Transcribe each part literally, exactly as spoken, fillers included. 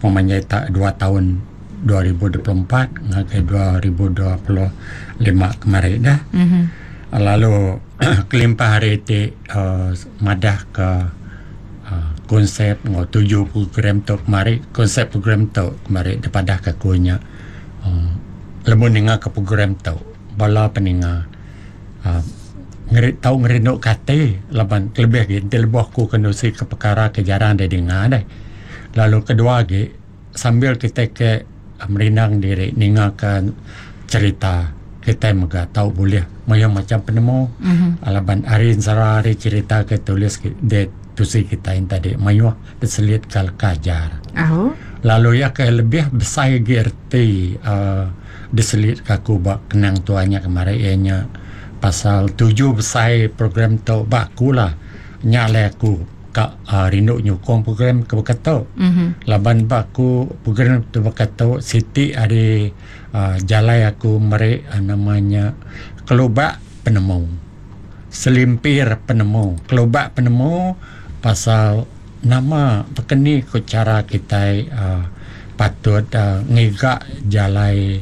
Memangnya tak dua tahun dua ribu dua puluh empat ke dua ribu dua puluh lima kemarin dah. Mm-hmm. Lalu kelimpah hari itu uh, madah ke uh, konsep ngo tujuh program tu kemarin, konsep program tu kemarin daripada ke kunya uh, lemu ninga ke program tu bala peninga uh, ngeri tahu ngerinuk kate laban lebih gitu lebih ku kendusi ke perkara kejaran dia dengar deh. Lalu kedua lagi sambil kita ke merinang diri ningakan cerita kita juga tahu boleh macam macam penemu mm-hmm. alaban arin sarari cerita ke tulis de tusi kita yang tadi mayu terselit kal kajar. Oh. Lalu ya ke lebih besar gerti uh, diselit kaku bak kenang tuanya kemarin ianya pasal tujuh besar program tu baku lah nyale aku ka uh, rindu nyukong program ke berkata mm-hmm. laban baku program tu berkata siti ada uh, jalai aku merek uh, namanya kelobak penemu selimpir penemu kelobak penemu pasal nama berkeni ke cara kita uh, patut uh, ngigak jalai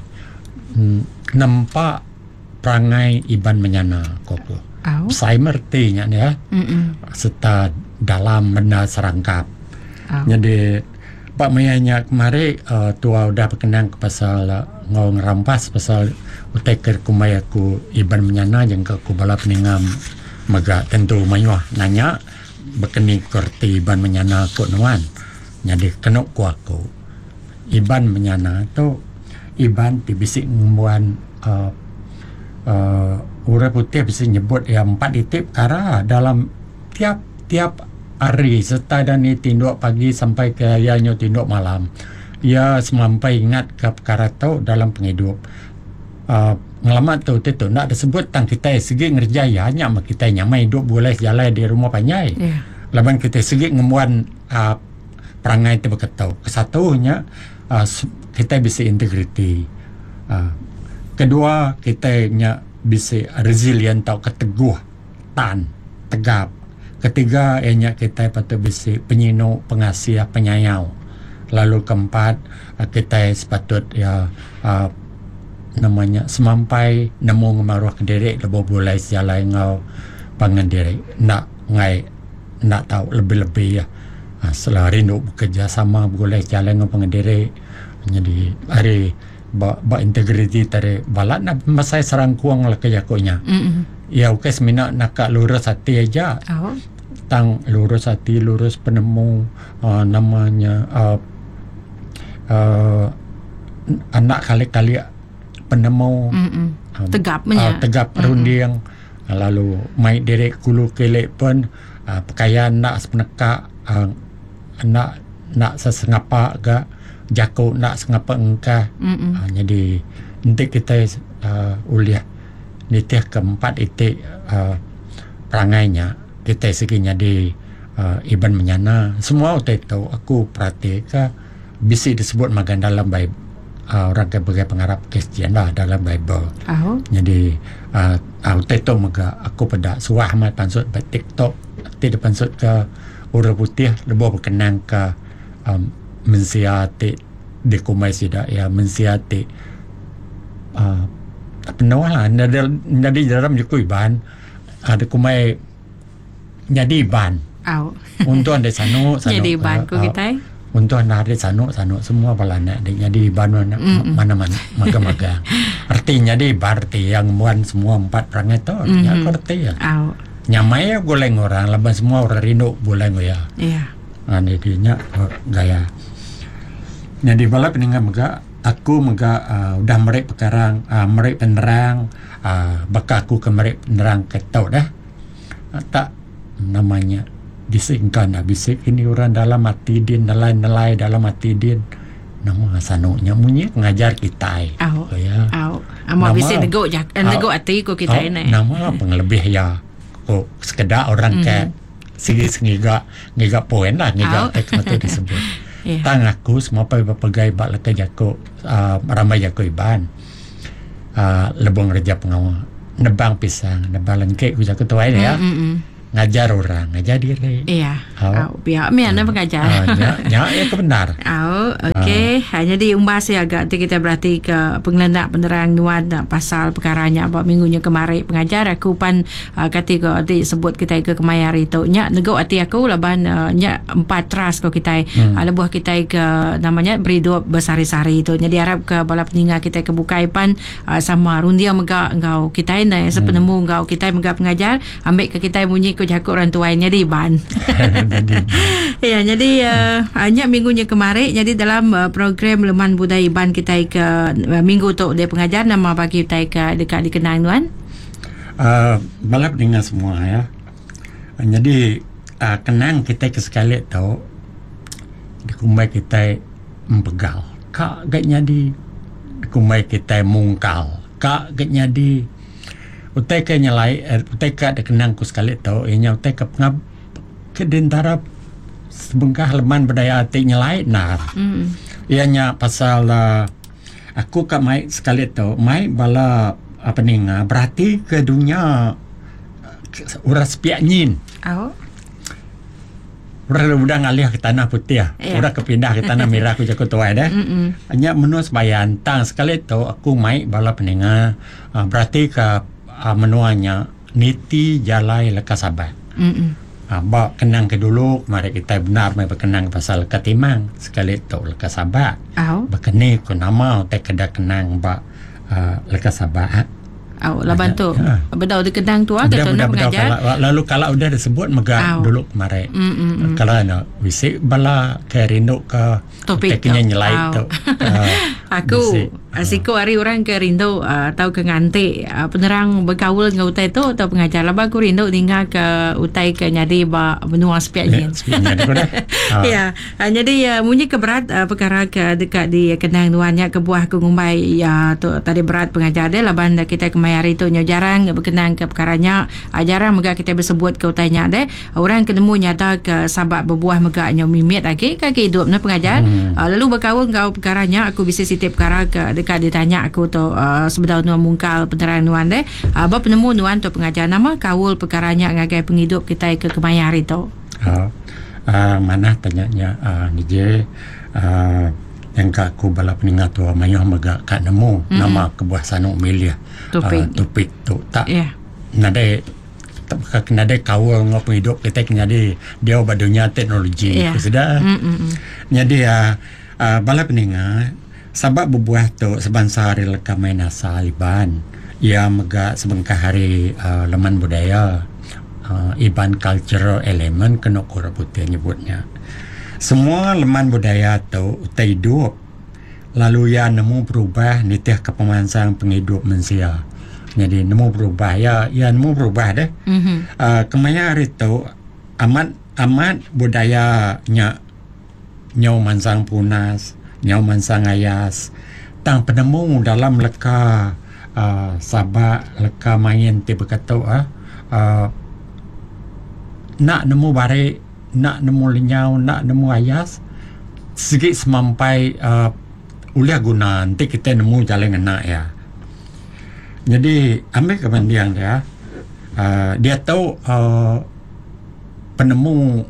mm, nampak perangai iban menyana koko. Oh. Saya mertinya ya. Mm-mm. Serta dalam benda serangkap. Oh. Jadi Pak Mayanya kemarin uh, tua udah berkenang ke pasal uh, ngau ngerampas pasal uteker kumayaku iban menyana yang ke kubala peningam maga tentu mayuah nanya berkeni kerti iban menyana ko nuan. Jadi kena ku aku. Iban menyana tu iban ti bisik ngumuan uh, Uh, Urang Putih bisa nyebut ya empat itip perkara dalam tiap-tiap hari serta dan ni tinduk pagi sampai ke ianya tinduk malam. Ia semampai ingat ke perkara tu dalam penghidup. Uh, ngelamat tu tu nak disebut tang kita segi ngerjaya hanya mak kita nyamai hidup boleh jalan di rumah panjai. Yeah. Laban kita segi ngemuan uh, perangai tu berkatau. Kesatunya uh, kita bisa integriti. Uh, Kedua, kita nya bisa resilient atau keteguh, tan, tegap. Ketiga, ianya kita patut bisa penyino, pengasih, penyayau. Lalu keempat, kita sepatut ya uh, namanya semampai nemu ngemaruah ke diri lebih boleh jalan ngau pangan diri. Nak ngai nak tahu lebih-lebih ya. Uh, selari rindu bekerja sama boleh jalan ngau pangan diri. Jadi hari ba, ba integriti tare balat na masai sarang kuang lah kejakonya. Mm-hmm. Ya oke semina nak lurus hati aja. Oh. Tang lurus hati, lurus penemu uh, namanya uh, uh, anak kali-kali penemu mm-hmm. um, tegap uh, tegap perunding mm-hmm. lalu mai direk kulu kelek pun uh, pakaian nak sepeneka uh, nak nak sesengapa ga jako nak sengapa engkah uh, jadi nanti kita uh, uliah nitih keempat itu uh, perangainya kita seginya di uh, iban menyana semua itu aku perhatikan bisa disebut magan dalam Bible uh, orang sebagai pengarap Kristian lah dalam Bible. Oh. Jadi uh, aku itu maga aku pada suah mat pansut pada TikTok tidak pansut ke Urang Putih lebih berkenang ke um, mensiati di kumai sida ya mensiati uh, apa nama lah jadi dalam juga iban ada kumai jadi iban oh. untuk anda sanu sanu jadi iban ku kita untuk anda ada sanu sanu semua balana jadi iban mana mana mana maga-maga artinya di iban arti yang muan semua empat perangai tu artinya mm-hmm. arti ya oh. Nyamai ya goleng orang laban semua orang rindu goleng ya iya yeah. Ini dia oh, gaya jadi bala peningan mega aku mega uh, udah merek perkarang uh, merek penerang uh, baka aku ke merek penerang ke tau dah uh, tak namanya disingkan dah bisik ini orang dalam hati din nelai-nelai dalam hati din nama sanunya munyi ngajar kita oh, oh ya oh ama bisik nego jak nego hati ku kita ini nama penglebih ya oh sekedar orang mm. ke segi-segi gak ngiga poin lah ngiga oh. Tek mati disebut. Yeah. Tang aku semua pagai bak leke jako uh, ramai jako iban uh, lebong reja pengawal nebang pisang nebang lengkek ku jako tuai ya mm-hmm. ngajar orang ngajar diri iya yeah. Oh. Oh, biar mi ana pengajar uh, ya ya ya benar oh, okay. Jadi umbas saya agak kita berarti ke pengelana penerang nuan pasal perkaranya apa minggunya kemarin pengajar aku pan uh, ketika di sebut kita ke kemayar itu nya nego hati aku laban uh, nya empat trust ko kita hmm. uh, lebuh kita ke namanya beri dua besari-sari itu jadi harap ke bala peninga kita ke bukai pan uh, sama rundia mega engkau kita na sepenemu hmm. engkau kita mega pengajar ambil ke kita bunyi ko jakuk orang tuanya di ban. Ya jadi uh, hanya minggunya kemarin jadi dalam uh, program Leman Budaya Iban kita ke uh, minggu tu dia pengajar nama bagi kita ke dekat dikenang tuan. Uh, balap dengan semua ya. Uh, jadi uh, kenang kita ke sekali tau dikumai kita mempegal. Kak gak nyadi dikumai kita mungkal. Kak gak nyadi utai ke nyalai uh, utai ke ada kenang ku sekali tau inya utai ke pengab ke dentara sebengkah leman budaya ati nyalai nar. Mm. Ianya pasal uh, aku kat mai sekali tu mai bala apa ni nga berarti ke dunia uh, uras piak nyin. Oh. Udah udah ngalih ke tanah putih. Yeah. Udah kepindah ke tanah merah ku jago tuai dah. Hanya menus bayan tang sekali tu aku mai bala peninga uh, berarti ke uh, menuanya niti jalai lekas sabar. Mm. Ha, ba kenang ke dulu mari kita benar mai berkenang pasal katimang sekali tu lekas sabar. Oh. Bakani ko nama te kada kenang ba uh, lekas sabar. Oh, laban tu. Ha. Bedau di kenang tu ah kita nak mengajar. Lalu kalau udah disebut mega oh. dulu mari. Mm, mm, mm. Kalau ana wisi bala ke rindu ke topik teknya nyelai oh. tu. Uh, aku asiko hari orang ke rindu uh, atau ke nganti uh, penerang berkaul dengan utai tu atau pengajar lah aku rindu tinggal ke utai ke nyadi ba benua sepiaknya. Ya, uh, jadi uh, munyi ke berat uh, perkara ke dekat di kenang nuannya ke buah ke ngumbai ya tu tadi berat pengajar dia laban kita kemayar itu nya jarang berkenang ke perkaranya uh, jarang mega kita bersebut ke utainya deh orang ketemu nyata ke sabak berbuah mega nya mimit lagi ke hidup na pengajar hmm. uh, lalu berkaul kau perkaranya aku bisa sitip perkara ke dekat ditanya aku tu uh, sebenar nuan mungkal penerang nuan deh uh, apa penemu nuan tu pengajar nama kaul perkaranya ngagai penghidup kita ke kemayar itu. Uh, uh, mana tanyanya uh, ni je uh, yang aku bala peningat tu mayah maga kat nemu mm-hmm. nama kebuah sanuk milia topik uh, topik tu tak yeah. Nade tak nade kaul ngop hidup kita nyadi dia badunya teknologi yeah. Sudah mm-hmm. Jadi uh, uh, bala peningat sebab berbuah tu sebangsa hari lekam main asal Iban ia mega sebengkah hari uh, leman budaya uh, Iban cultural element kena kura putih nyebutnya semua leman budaya tu utai hidup lalu ia nemu berubah nitih kepemansang penghidup manusia jadi nemu berubah ya ia nemu berubah deh mm-hmm. uh, kemaya hari tu amat amat budayanya nyau mansang punas nyau mansang ayas tang penemu dalam leka uh, sabak leka main tiba kata ah uh, nak nemu bare nak nemu lenyau nak nemu ayas sikit semampai uh, uliah guna nanti kita nemu jalan enak ya jadi ambil kepentingan dia uh, dia tahu uh, penemu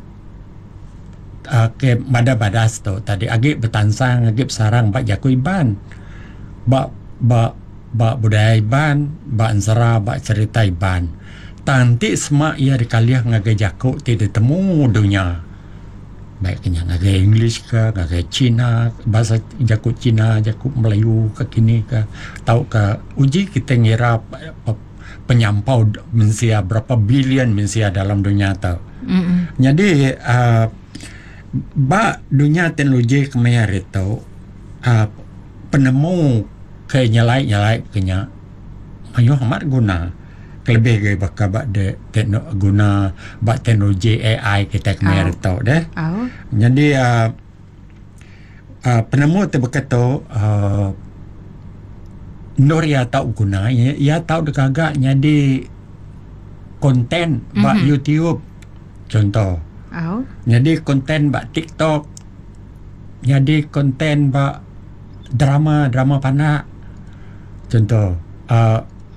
Uh, ke bada-badas tu tadi agak bertansang agak sarang bak jaku Iban bak bak bak budaya Iban bak ansara bak cerita Iban tanti semak ia dikaliah ngagai jaku tidak temu dunia baiknya ngagai English ke ngagai Cina bahasa jaku Cina jaku Melayu ke kini ke tahu ke uji kita ngira penyampau mensia berapa bilion mensia dalam dunia tu mm-hmm. Jadi uh, ba dunia teknologi kemayar itu uh, penemu ke nyalai-nyalai kenya mayu amat guna kelebih ke baka ba de tekno guna ba teknologi A I kita kemayar itu oh. Deh oh. Jadi uh, uh, penemu tu berkata uh, Nur ya tahu guna ya, ya tahu dekagak jadi konten mm-hmm. ba YouTube contoh oh. Jadi konten bak TikTok jadi konten bak drama drama panak contoh uh,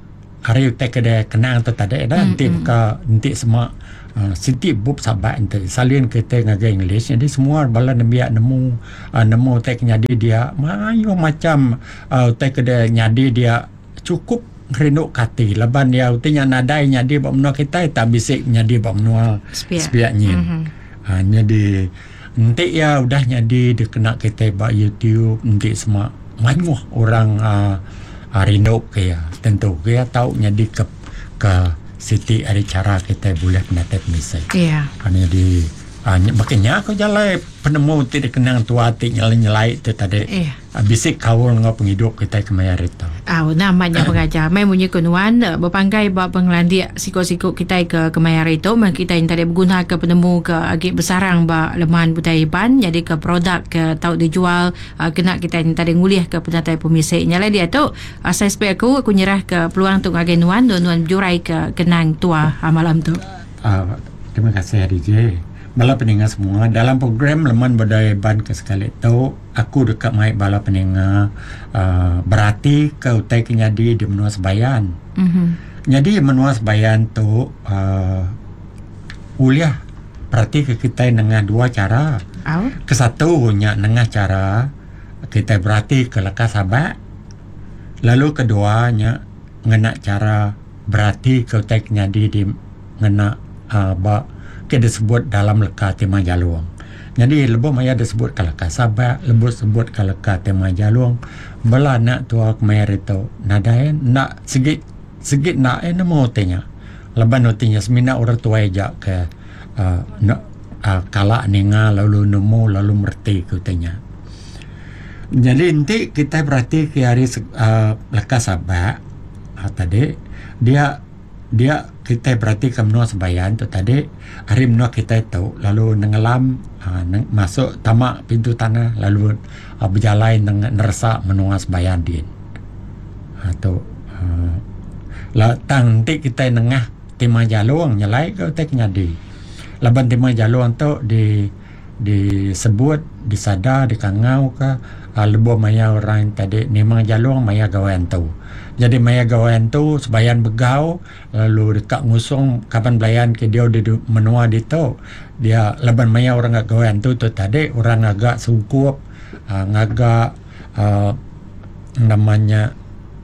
hari utai kedai kenang tu tadi dah nanti ka nanti semua uh, siti bub sabat nanti salin kita ngagai English jadi semua bala nembia nemu uh, nemu utai nyadi dia mayo macam uh, utai kedai nyadi dia cukup rindu kati laban dia utai nadai nyadi bab menua kita tak bisik nyadi bab menua spiaknya mm-hmm. uh, jadi nanti ya udah nyadi dikena kita bak YouTube nanti semua banyak orang uh, uh, rindu kaya tentu kaya tahu nyadi ke ke Siti ada cara kita boleh penatap misal. Iya. Hanya di uh, makanya aku jalan penemu tidak kenang tua hati nyelai-nyelai itu tadi. Iya. Uh, bisik kawal ngau penghidup kita kemayar itu. Ah, namanya pengajar. Mai punya kenuan berpangkai bab penglandia siko-siko kita ke kemayar itu, mak kita yang tadi berguna ke penemu ke agak besarang ba leman budaya ban, jadi ke produk ke tahu dijual uh, kena kita yang tadi nguliah ke penatai pemisik. Nyala dia tu, uh, saya spek aku aku nyerah ke peluang untuk agak nuan, nuan jurai ke kenang tua uh, malam tu. Uh, terima kasih D J. Bala pendengar semua, dalam program Leman Budaya Ban ke sekali tu, aku dekat mai bala pendengar uh, berarti ke utai kenyadi di menua sebayan. Mm-hmm. Jadi menua sebayan tu uh, uliah berarti ke kita dengan dua cara. Oh. Kesatu nya dengan cara kita berarti ke lekas sabat. Lalu keduanya ngena cara berarti ke utai kenyadi di ngena uh, ba kita disebut dalam leka tema jaluang. Jadi lebih maya disebut ke leka sabat, lebih sebut ke leka tema jaluang. Bala nak tua kemayar itu nadai nak segit segit nak eh nemu tanya. Leban notinya semina orang tua aja ke uh, nak uh, kalak ninga lalu nemu lalu merti ke tanya. Jadi nanti kita berarti ke hari uh, leka sabat uh, tadi dia dia kita berarti ke menua sebayan tu tadi hari menua kita itu lalu nenggelam uh, neng, masuk tamak pintu tanah lalu uh, berjalan dengan nerasa menua sebayan din uh, tu uh, lah tang nanti kita nengah tema jaluang nyalai ke tek nyadi laban tema jaluang tu di disebut disada dikangau ke uh, lebo maya orang tadi memang jaluang maya gawain tu. Jadi maya gawain tu sebayan begau lalu dekat ngusung kapan belayan ke dia di menua di tu dia leban maya orang agak gawain tu tu tadi orang agak sungkup uh, ngagak uh, namanya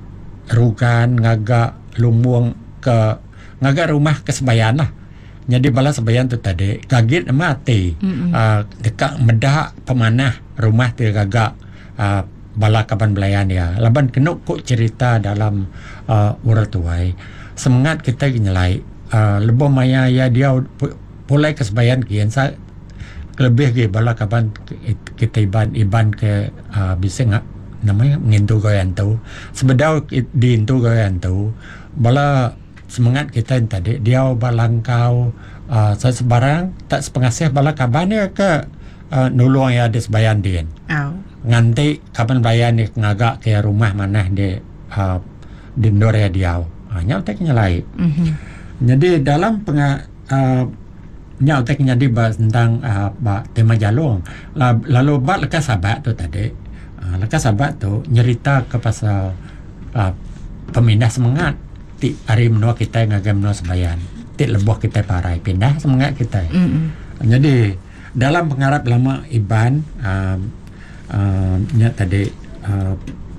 rugan ngagak lumbung ke ngagak rumah ke sebayan lah. Jadi bala sebayan tu tadi gagit mati uh, dekat medak pemanah rumah tu gagak uh, bala kapan belayan dia. Laban kenuk kok cerita dalam uh, urat tuai. Semangat kita nyelai uh, lebih maya ya dia pulai ke sebayan kian sa lebih ke bala kapan kita iban iban ke uh, bisa ngak namanya ngintu goyan tu. Sebedau di intu goyan tu bala semangat kita yang tadi dia balangkau uh, sebarang tak sepengasih bala kaban dia ke uh, nulung ya ada sebayan dia. Oh. Nganti kapan bayan ni ngagak ke rumah mana di uh, di ndor ya dia hanya uteknya lain. Mm-hmm. Jadi dalam penga uh, nya uteknya di bahas tentang uh, ba, tema jalung lalu ba lekas sabat tu tadi uh, lekas sabat tu nyerita ke pasal uh, pemindah semangat ti hari menua kita ngagam menua sebayan ti lebuh kita parai pindah semangat kita. Mm-hmm. Jadi dalam pengarap lama iban uh, Uh, nya tadi uh,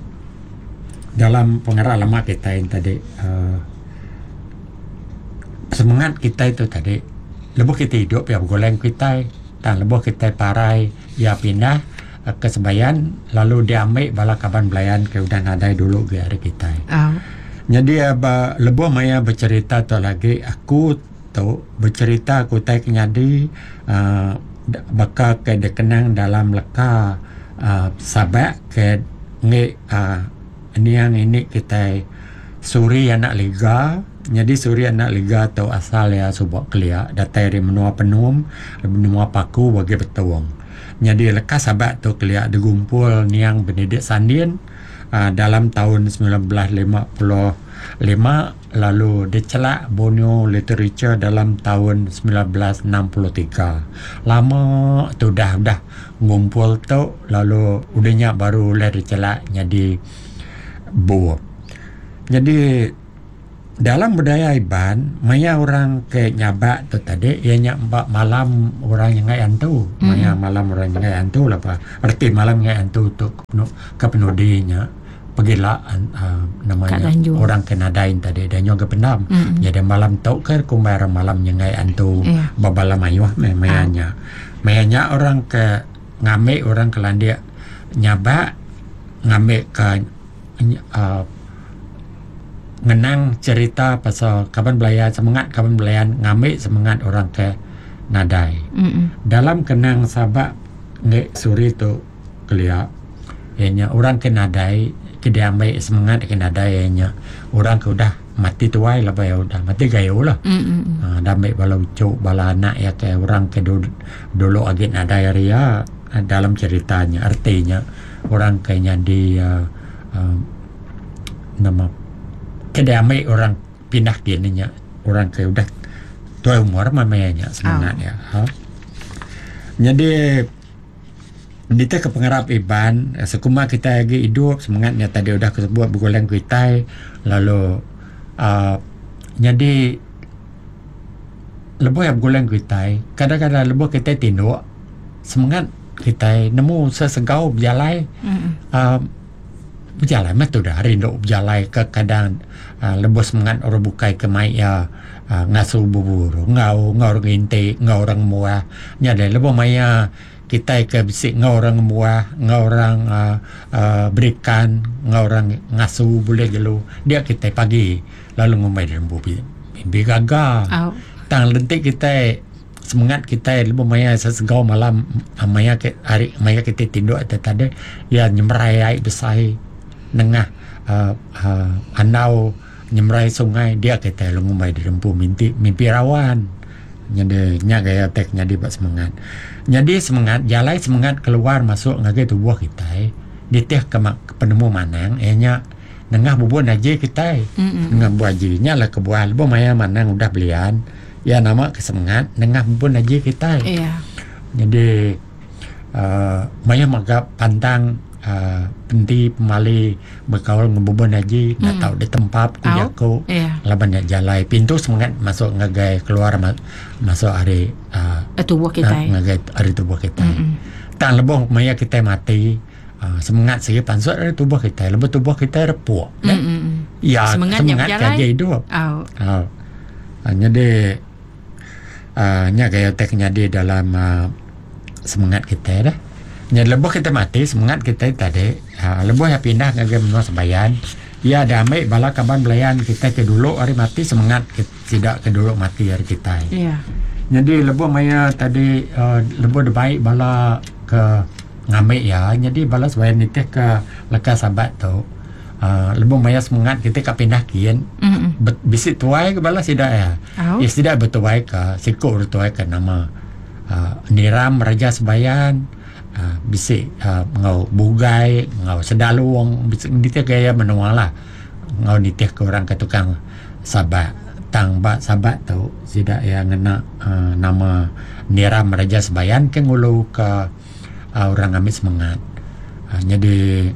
dalam pengarah lama kita yang tadi uh, semangat kita itu tadi lebih kita hidup ya goleng kita dan lebih kita parai ya pindah uh, ke sebayan lalu diambil bala kaban belayan ke udah nadai dulu ke hari kita. Oh. Jadi uh, lebih maya bercerita tu lagi aku tu bercerita aku tak nyadi uh, bakal ke dikenang dalam leka Uh, sabat ke nge uh, ini yang ini kita suri anak liga. Jadi suri anak liga tu asal ya subak kelia datai dari menua penum menua paku bagi betuang. Jadi lekas sabat tu kelia digumpul niang Benedict Sandin uh, dalam tahun sembilan belas lima puluh lima lalu dicelak Borneo Literature dalam tahun sembilan belas enam puluh tiga. Lama tu dah dah ngumpul tu lalu udahnya baru lah dicelak jadi buah. Jadi dalam budaya Iban, maya orang ke nyabak tu tadi, ianya mbak malam orang yang ngayan tu, maya Mm-mm. malam orang yang ngayan tu lah pa. Arti malam ngayan tu tu kepenudinya pergilah uh, namanya Tanjung. orang ke nadain tadi dan juga penam. Mm-mm. Jadi malam tu ke kumbar malam yang ngayan tu Yeah. babala mayuh me mayanya. Mayanya orang ke ngambil orang ke landia nyabak ngambil ke uh, ngenang cerita pasal kaban belayan semangat kaban belayan ngambil semangat orang ke nadai. Mm-mm. Dalam kenang sabak nge suri tu kelia ianya orang ke nadai ke dia ambil semangat ke nadai ianya orang ke udah mati tuai lah ya udah mati gayo lah. Mm-mm. Ha, dah ambil bala ucuk bala anak ya ke orang ke dulu, dulu agak nadai ria dalam ceritanya artinya orang kayaknya di uh, uh, nama kedamai orang pindah gininya orang ke udah tua umur mamanya semangat Oh. ya. Ha? Jadi kita ke pengarap Iban sekuma kita lagi hidup semangatnya tadi udah kesebuat bergoleng kita lalu uh, jadi lebih yang bergoleng kita kadang-kadang lebih kita tinduk semangat kita nemu sesegau berjalan Mm-mm. uh, berjalan mah tu dah rindu berjalan ke kadang uh, lebos semangat orang bukai ke mai ya uh, ngasuh bubur ngau ngau orang inti ngau orang muah nya dah lebih maya kita ke bisik ngau orang muah ngau orang uh, uh, berikan ngau orang ngasuh boleh gelu dia kita pagi lalu ngomai dalam bubi mimpi gagal Oh. tang lentik kita semangat kita lebih maya sesegau malam maya ke hari maya kita tidur atau tadi ya nyemrai besai nengah uh, uh, anau nyemrai sungai dia kita lungumai di rempu mimpi mimpi rawan jadi nya gaya teknya di buat semangat jadi semangat jalan semangat keluar masuk ngagai tubuh kita di teh ke, ke penemu manang ehnya nengah bubur aja kita Mm-mm. nengah buah jinya lah ke buah lebih maya manang udah belian ya nama kesemangat nengah bubur aja kita Yeah. jadi uh, maya maga pantang uh, penti pemali berkawal ngebubun haji nak Mm. tahu di tempat ku Au. jaku Yeah. laban nak jalai pintu semangat masuk ngagai keluar ma- masuk hari uh, Tubuh kita. ngagai hari tubuh kita Mm-mm. tang lebih maya kita mati uh, semangat saya pansut hari tubuh kita lebih tubuh kita repuk kan? Mm-mm. Ya Semangatnya semangat berjalan. kaji hidup Oh. oh. uh, jadi uh, nya gaya teknya di dalam uh, semangat kita dah. Nya lebih kita mati semangat kita tadi ha, lebih ya pindah ke menua sebayan. Ya damai bala kaban belayan kita ke dulu hari mati semangat kita, tidak ke dulu mati hari kita. Yeah. Jadi lebih maya tadi uh, lebih baik bala ke ngambil ya. Jadi bala sebayan itu ke lekas sahabat tu. Uh, lebih maya semangat kita ke pindah kian. Mm-mm. Bet, bisik tuai ke bala tidak ya. Oh. Ya tidak bertuai ke sikur bertuai ke nama uh, Niram Raja Sebayan uh, bisik uh, ngau bugai ngau sedalung bisik nitih gaya menua lah ngau nitih ke orang ke tukang sabat tang ba sabat tu tidak yang ngena uh, nama Niram Raja Sebayan ke ngulu ke uh, orang ambil semangat uh, jadi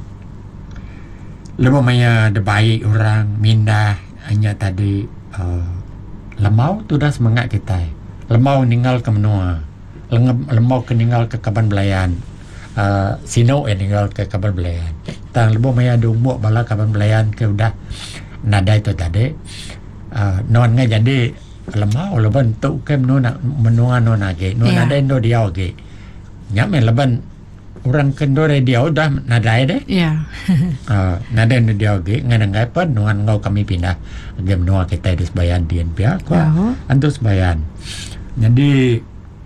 lebih maya de baik orang mindah hanya tadi uh, lemau tu dah semangat kita lemau ninggal ke menua Lengem, lemau ke ninggal ke kaban belayan uh, sino yang ninggal ke kaban belayan tang lebih maya de umur bala kaban belayan ke udah nada itu tadi uh, non ngai jadi lemau leban tu ke menua menua non age non Yeah. ada indo dia age nyame leban orang kendo dia udah nadai deh. Yeah. Uh, nada ni dia lagi ngan ngai pun nuan ngau kami pindah game nuan kita di sebayan dian pihak ko Oh. antu sebayan jadi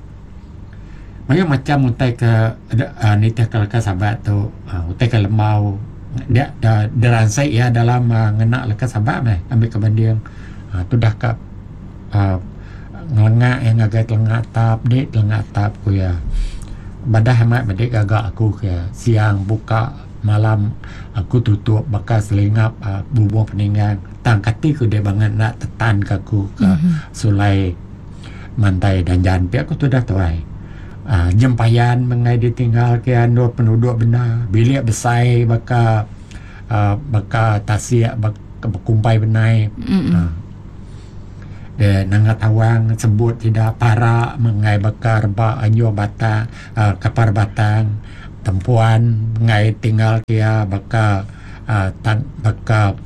macam macam utai ke uh, ni teh ke sahabat tu uh, utai ke lemau dia da deransai ya dalam uh, ngena lekas sahabat meh ambil ke bandiang uh, tu dah ke uh, ngelengak yang agak telengak tap dek telengak tap ku ya badah amat badek gagak aku ke siang buka malam aku tutup bekas selingap uh, bubur peninggang tang kati ku dia banget nak tetan ke aku ke Mm-hmm. sulai mantai dan jalan pi aku tu dah tuai uh, jempayan mengai ditinggal ke ando penduduk benda bilik besai baka uh, baka tasia baka berkumpai benai Mm-mm. uh, de nangat awang sebut tidak para mengai bakar ba anyo batang uh, kapar batang tempuan mengai tinggal kia baka uh, tan baka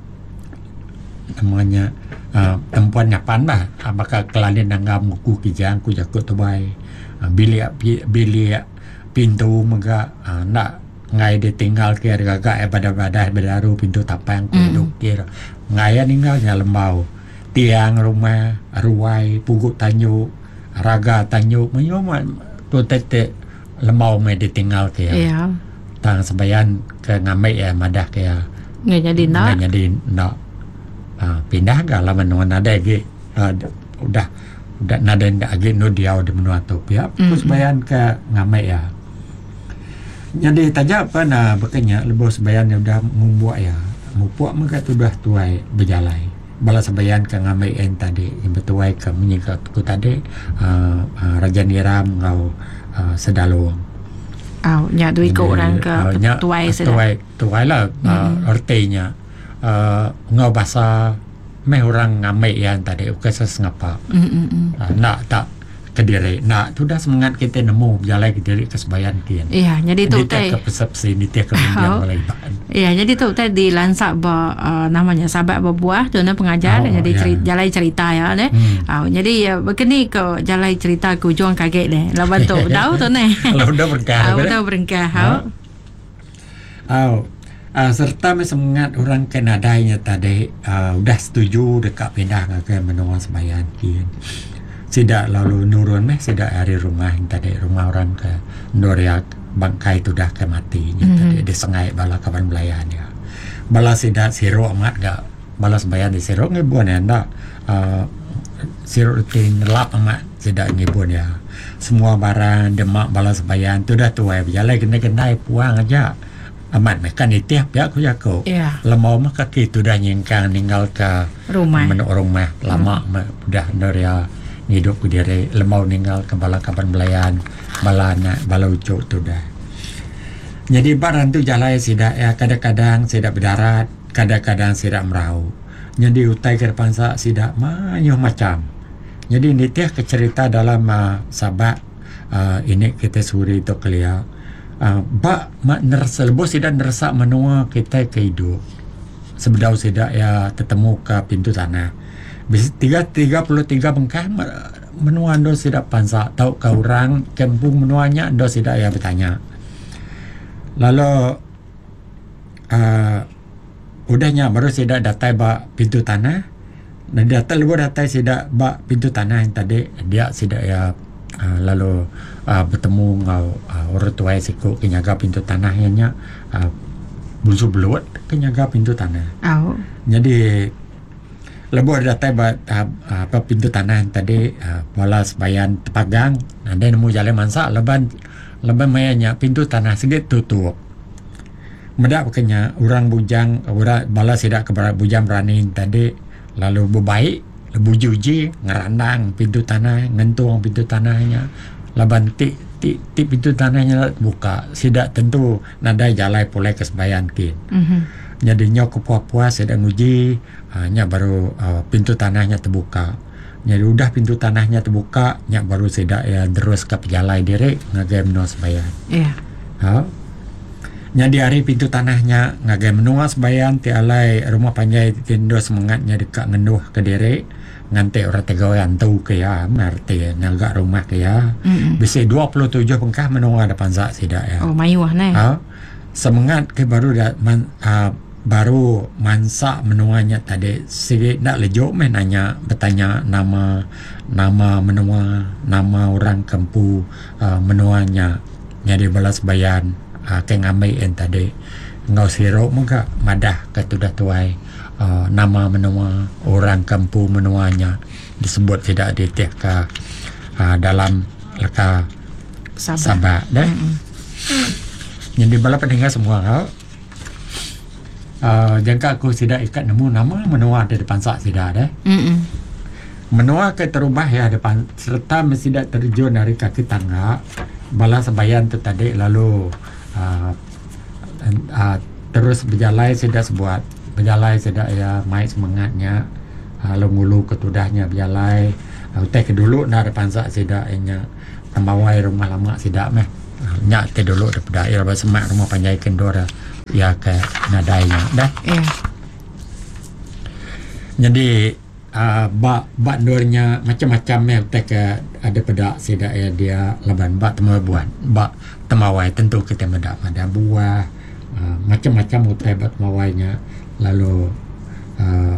namanya uh, tempuan nyapan bah uh, baka kelalen nanggam ku kijang ku jakut tubai uh, bilik bilik pintu mega uh, nak ngai dia tinggal kia gagak eh badah-badah badaru pintu tapang ku duk kira ngai tinggal nya lembau tiang rumah ruai puguk tanyuk raga tanyuk menyo tu tete lemau me ditinggal ke ya tang sembayan ke ngamai ya madah ke ngai jadi nak ngai jadi nak uh, pindah ga lah menuan ada ge uh, udah udah nada ndak ge no dia udah menua tu ya mm-hmm. sembayan ke ngamai ya jadi tajak apa na bekenya lebih sembayan udah ngumbuak ya mupuak mereka tu dah tuai berjalai bala sembayan ke ngamai en tadi yang betuai ke menyingkat ku tadi uh, uh, Raja Niram ngau uh, sedalung au nya dui ko orang ke uh, tuai sedang tuai tuai lah uh, mm-hmm. artinya uh, ngau bahasa meh orang ngamai yan tadi ukasa ngapa mm-hmm. uh, nak tak Kediri nak tu dah semangat kita nemu berjalan Kediri ke sembayan kian iya jadi tu teh ke persepsi ni tiap kemudian mulai bahan iya jadi tu teh di lansak ba uh, namanya sahabat berbuah tu na pengajar oh, jadi ya. cerita, jalan cerita ya deh hmm. oh, jadi ya begini ke jalan cerita ku juang kaget deh lawan tu tahu tu ne kalau udah berkah oh, udah berkah oh. oh. Uh, serta semangat orang Kanadanya tadi uh, udah setuju dekat pindah ke menua sembayan kian tidak lalu nurun meh tidak hari rumah yang tadi rumah orang ke Noriak bangkai tu dah ke mati mm-hmm. tadi disengai bala kawan belayan ya bala tidak siro amat gak bala sembayan di siro ngibuan ya ndak uh, siro rutin lap amat tidak ngibuan ya semua barang demak bala sembayan tu dah tuai berjalan kena-kena puang aja amat mekan itiap ya aku jago yeah. lemau mah kaki tu dah nyengkang tinggal ke rumah menuk rumah lama mm. udah Noriak hidup ku diri lemau ninggal ke bala kapan belayan bala nak bala ucuk tu dah jadi barang tu jalan sidak ya kadang-kadang sidak berdarat kadang-kadang sidak merau jadi utai ke depan sak sidak banyak macam jadi ini tiah kecerita dalam uh, sahabat uh, ini kita suri tu kelia uh, bak mak nerasa lebih sidak nerasa menua kita ke hidup sebedau sidak ya ketemu ke pintu tanah tiga tiga puluh tiga bengkah menua ando sidak pansa tahu ke orang kampung menuanya ando sidak ya bertanya lalu uh, udahnya baru sidak datai ba pintu tanah dan datai lugu datai sidak ba pintu tanah yang tadi dia sidak ya uh, lalu uh, bertemu ngau uh, orang tua siku kenyaga pintu tanahnya uh, bunsu belut kenyaga pintu tanah oh. jadi lebih datai ba apa pintu tanah tadi uh, balas bayan tepagang ada nemu jalan mansa leban leban mayanya pintu tanah sedikit tutup medak kenya orang bujang orang balas tidak keberat bujang berani tadi lalu berbaik lebu juji ngerandang pintu tanah ngentung pintu tanahnya leban ti ti ti pintu tanahnya buka sidak tentu nada jalan pulai ke sembayan kin mm-hmm. Jadinya kepuas-puas sedang uji hanya baru uh, pintu tanahnya terbuka. Jadi udah pintu tanahnya terbuka, nya baru sedak ya terus ke pejalai diri ngagai menua sembayan. Iya. Ha. Nya di hari pintu tanahnya ngagai menua sembayan ti alai rumah panjai tindo semangatnya dekat ngenduh ke diri ngante orang tegawan tau ke ya merti naga rumah ke ya. Mm-hmm. Bisa dua puluh tujuh pengkah menua depan sak sedak ya. Oh mayuah nah. Ha. Semangat ke baru dah man, uh, baru mansa menuanya tadi sikit nak lejuk meh nanya bertanya nama nama menua nama orang kampu uh, menuanya jadi balas bayan uh, ke ngamai en tadi ngau siro muka madah ke tudah tuai uh, nama menua orang kampu menuanya disebut tidak ditiak ke uh, dalam leka sabak dah mm-hmm. Jadi bala pendengar semua kau Uh, jangka aku tidak ikat nemu nama menua di depan sak tidak deh. Mm-mm. Menua ke terubah ya depan serta mesti tidak terjun dari kaki tangga bala sembayan tu tadi lalu uh, uh, terus berjalan tidak sebuat berjalan tidak ya mai semangatnya uh, lungulu ketudahnya bialai uh, teh ke dulu na depan sa sida nya tambawai rumah lama sida meh uh, nya teh dulu daripada air ba semak rumah panjai kendora ya ke nadainya dah. Yeah. Jadi uh, bak bak dornya macam-macam ya teh ke ada pada sida ya dia laban bak temu buat bak temawai tentu kita medak ada buah uh, macam-macam utai bak temawainya lalu uh,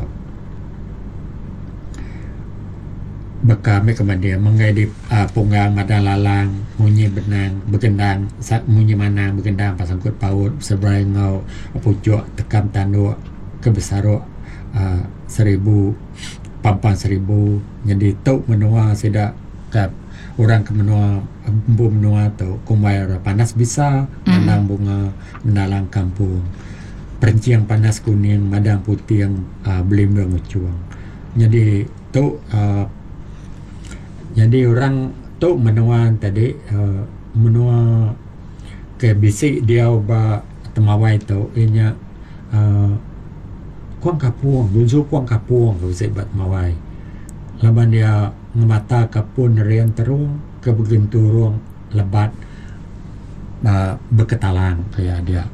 bekam kemudian mengedip uh, punggang madang lalang munyi benang bergendang munyi manang bergendang pasangkut paut seberai ngau pucuk tekam tanduk kebesaruk uh, seribu pampan seribu jadi tok menua sida kat orang ke menua embu menua tu kumai panas bisa menang bunga menalang kampung perinci yang panas kuning madang putih yang uh, belimbing ucuang jadi tu uh, jadi orang tu menua tadi uh, menua ke bisik dia ba temawai tu inya uh, kuang kapuang bunsu kuang kapuang tu sebat mawai laban dia ngemata kapun rian terung ke begenturung lebat uh, berketalang kayak dia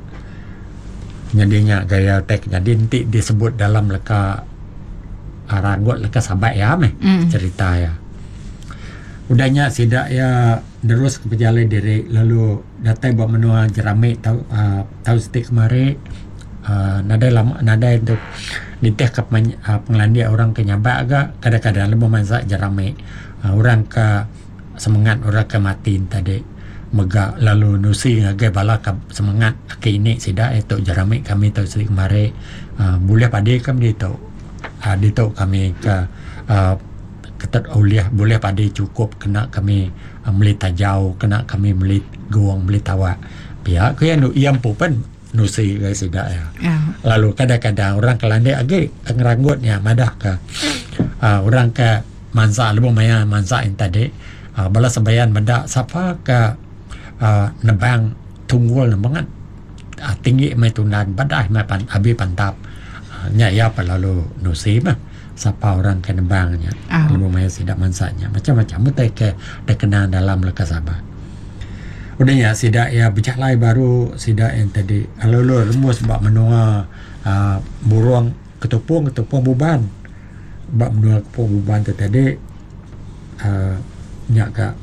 jadinya gaya tek jadi nanti disebut dalam leka aragot leka sabai ya meh mm. cerita ya udahnya sidak ya terus ke pejalai diri lalu datai bawa menua jerami tahu uh, tahu stik kemari uh, nadai lama nadai untuk diteh ke uh, penglandia orang ke nyabak agak kadang-kadang lebih masak jerami uh, orang ke semangat orang ke matiin tadi megak lalu nusi ngagai bala ke semangat ke ini sidak itu jerami kami tahu stik kemari uh, boleh padi kami itu uh, itu kami ke uh, ketat uliah boleh pada cukup kena kami uh, beli tajau kena kami beli guang beli tawa pihak ke yang iam pupen nusi guys tidak ya yeah. Lalu kadang-kadang orang kelandai agi ngeranggutnya madah ke uh, orang ke mansa lebih maya mansa yang tadi uh, bala sebayan madah siapa ke uh, nebang tunggul nembangan uh, tinggi mai tunan badah mai pan abi pantap uh, nya ya pa lalu nusi mah siapa orang kena bangnya oh. Ibu maya sidak mansanya macam-macam mutai ke dah kenal dalam leka sabar udahnya sidak ya berjalan baru sidak yang tadi lalu remus bak menua uh, burung ketupung ketupung buban bak menua ketupung buban tu tadi uh, nyak kak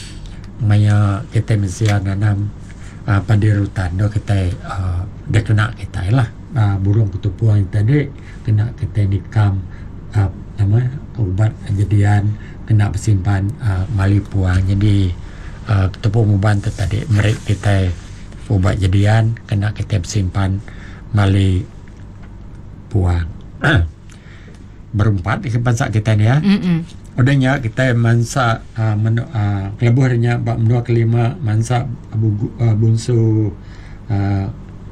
maya kita mesti nanam uh, padi rutan do kita uh, dah kena kita lah uh, burung ketupung yang tadi kena kita nikam Uh, nama ubat jadian kena bersimpan uh, mali puang jadi uh, ketepung uban tu tadi mereka kita ubat jadian kena kita bersimpan mali puang berempat di kebansak kita ni ya mm-mm. Udahnya kita mansa uh, menu, uh, kelebuhannya bab dua kelima mansa abu uh, bunsu uh,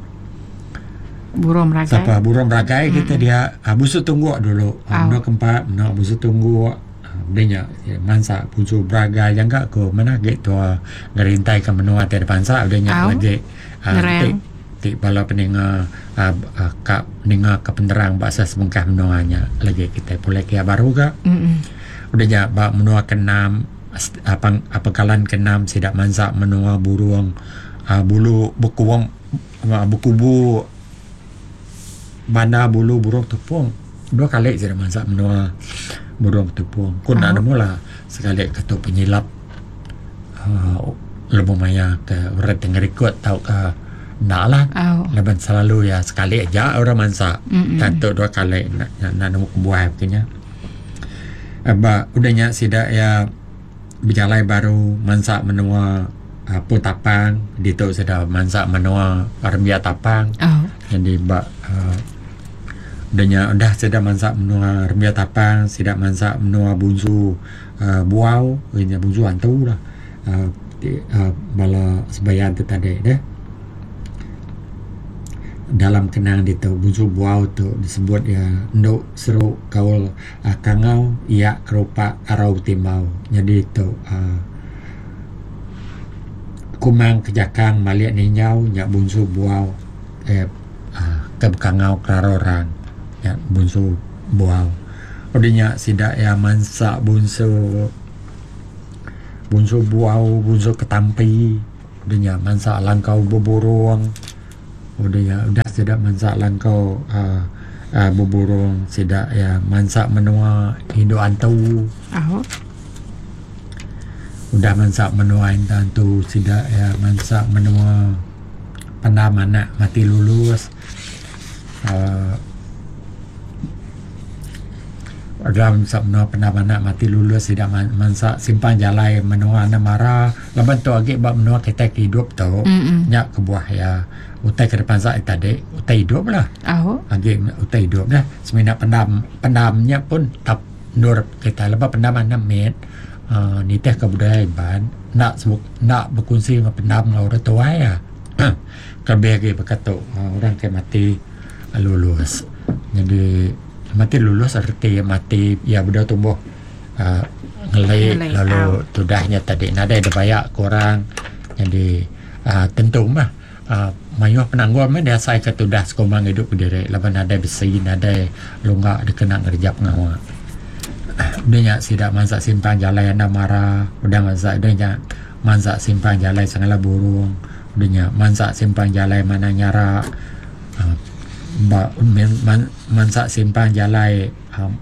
burung ragai siapa burung ragai mm-hmm. kita dia uh, busu tunggu dulu uh, oh. keempat no busu tunggu uh, dia ya, mansa busu bragai yang gak ko mana gitu uh, ngerintai ke menua tiada pansa udahnya oh. lagi uh, tik tik bala peninga uh, uh, kap peninga ke penerang bahasa sebengkah menuanya lagi kita boleh kia baru ga mm-hmm. udahnya bak menua kenam apa apa kalan kenam sidak mansa menua burung uh, bulu bekuang uh, bukubu mana bulu burung tepung dua kali saya masak menua burung tepung kun oh. ada mula sekali ketua penyilap uh, lebih maya ke orang tengah rekod tahu ke nak lah oh. leban selalu ya sekali aja orang masak tentu dua kali nak nak nemu buah begini Aba udahnya sidak ya berjalan baru masak menua uh, pun tapang dito sudah masak menua rembia tapang oh. Jadi bak uh, udahnya udah sudah masak menua rembia tapang sidak masak menua bunsu uh, buau ini bunsu antu lah uh, di, uh, bala sebayan tu tadi deh dalam kenang dito bunsu buau tu disebut ya nduk seru kaul uh, kangau iya kerupak arau timbau jadi itu uh, kumang kejakang maliak ninyau nyak bunsu buau eh uh, ke kangau karorang ya bunsu buau Udahnya sidak ya mansa bunso bunso buau, bunso ketampi. Udahnya mansa langkau beburung. Udahnya udah sidak mansa langkau uh, uh, beburung. Sidak ya mansa menua Indo antu. Oh. Udah mansa menua Indo antu. Sidak ya mansa menua pandam anak mati lulus. Uh, Dalam sabna pernah mana mati lulus tidak man, mansa simpang jalai menua namara laban tu agi bab menua kita hidup tu nya kebuah ya utai ke depan sa tadi utai hidup lah Oh. agi utai hidup dah semina pendam pendamnya pun tap nur kita lepas pendam enam met uh, ni teh kebudayaan ban nak sebut nak berkongsi dengan pendam dengan orang tua ya kabeh agi berkata uh, orang ke mati lulus jadi mati lulus arti mati ya sudah tumbuh uh, ngelai lalu tudahnya tadi nada ada banyak kurang jadi uh, tentu mah uh, mayuh penangguan mah dia saya ke tudah sekomang hidup diri laban ada besi nada lunga dikena ngerjap ngawa udahnya sidak mansa simpang jalai anda marah udah mansa udahnya mansa simpang jalai sangala burung udahnya mansa simpang jalai mana nyara uh, ba man, man, mansa simpang jalai um,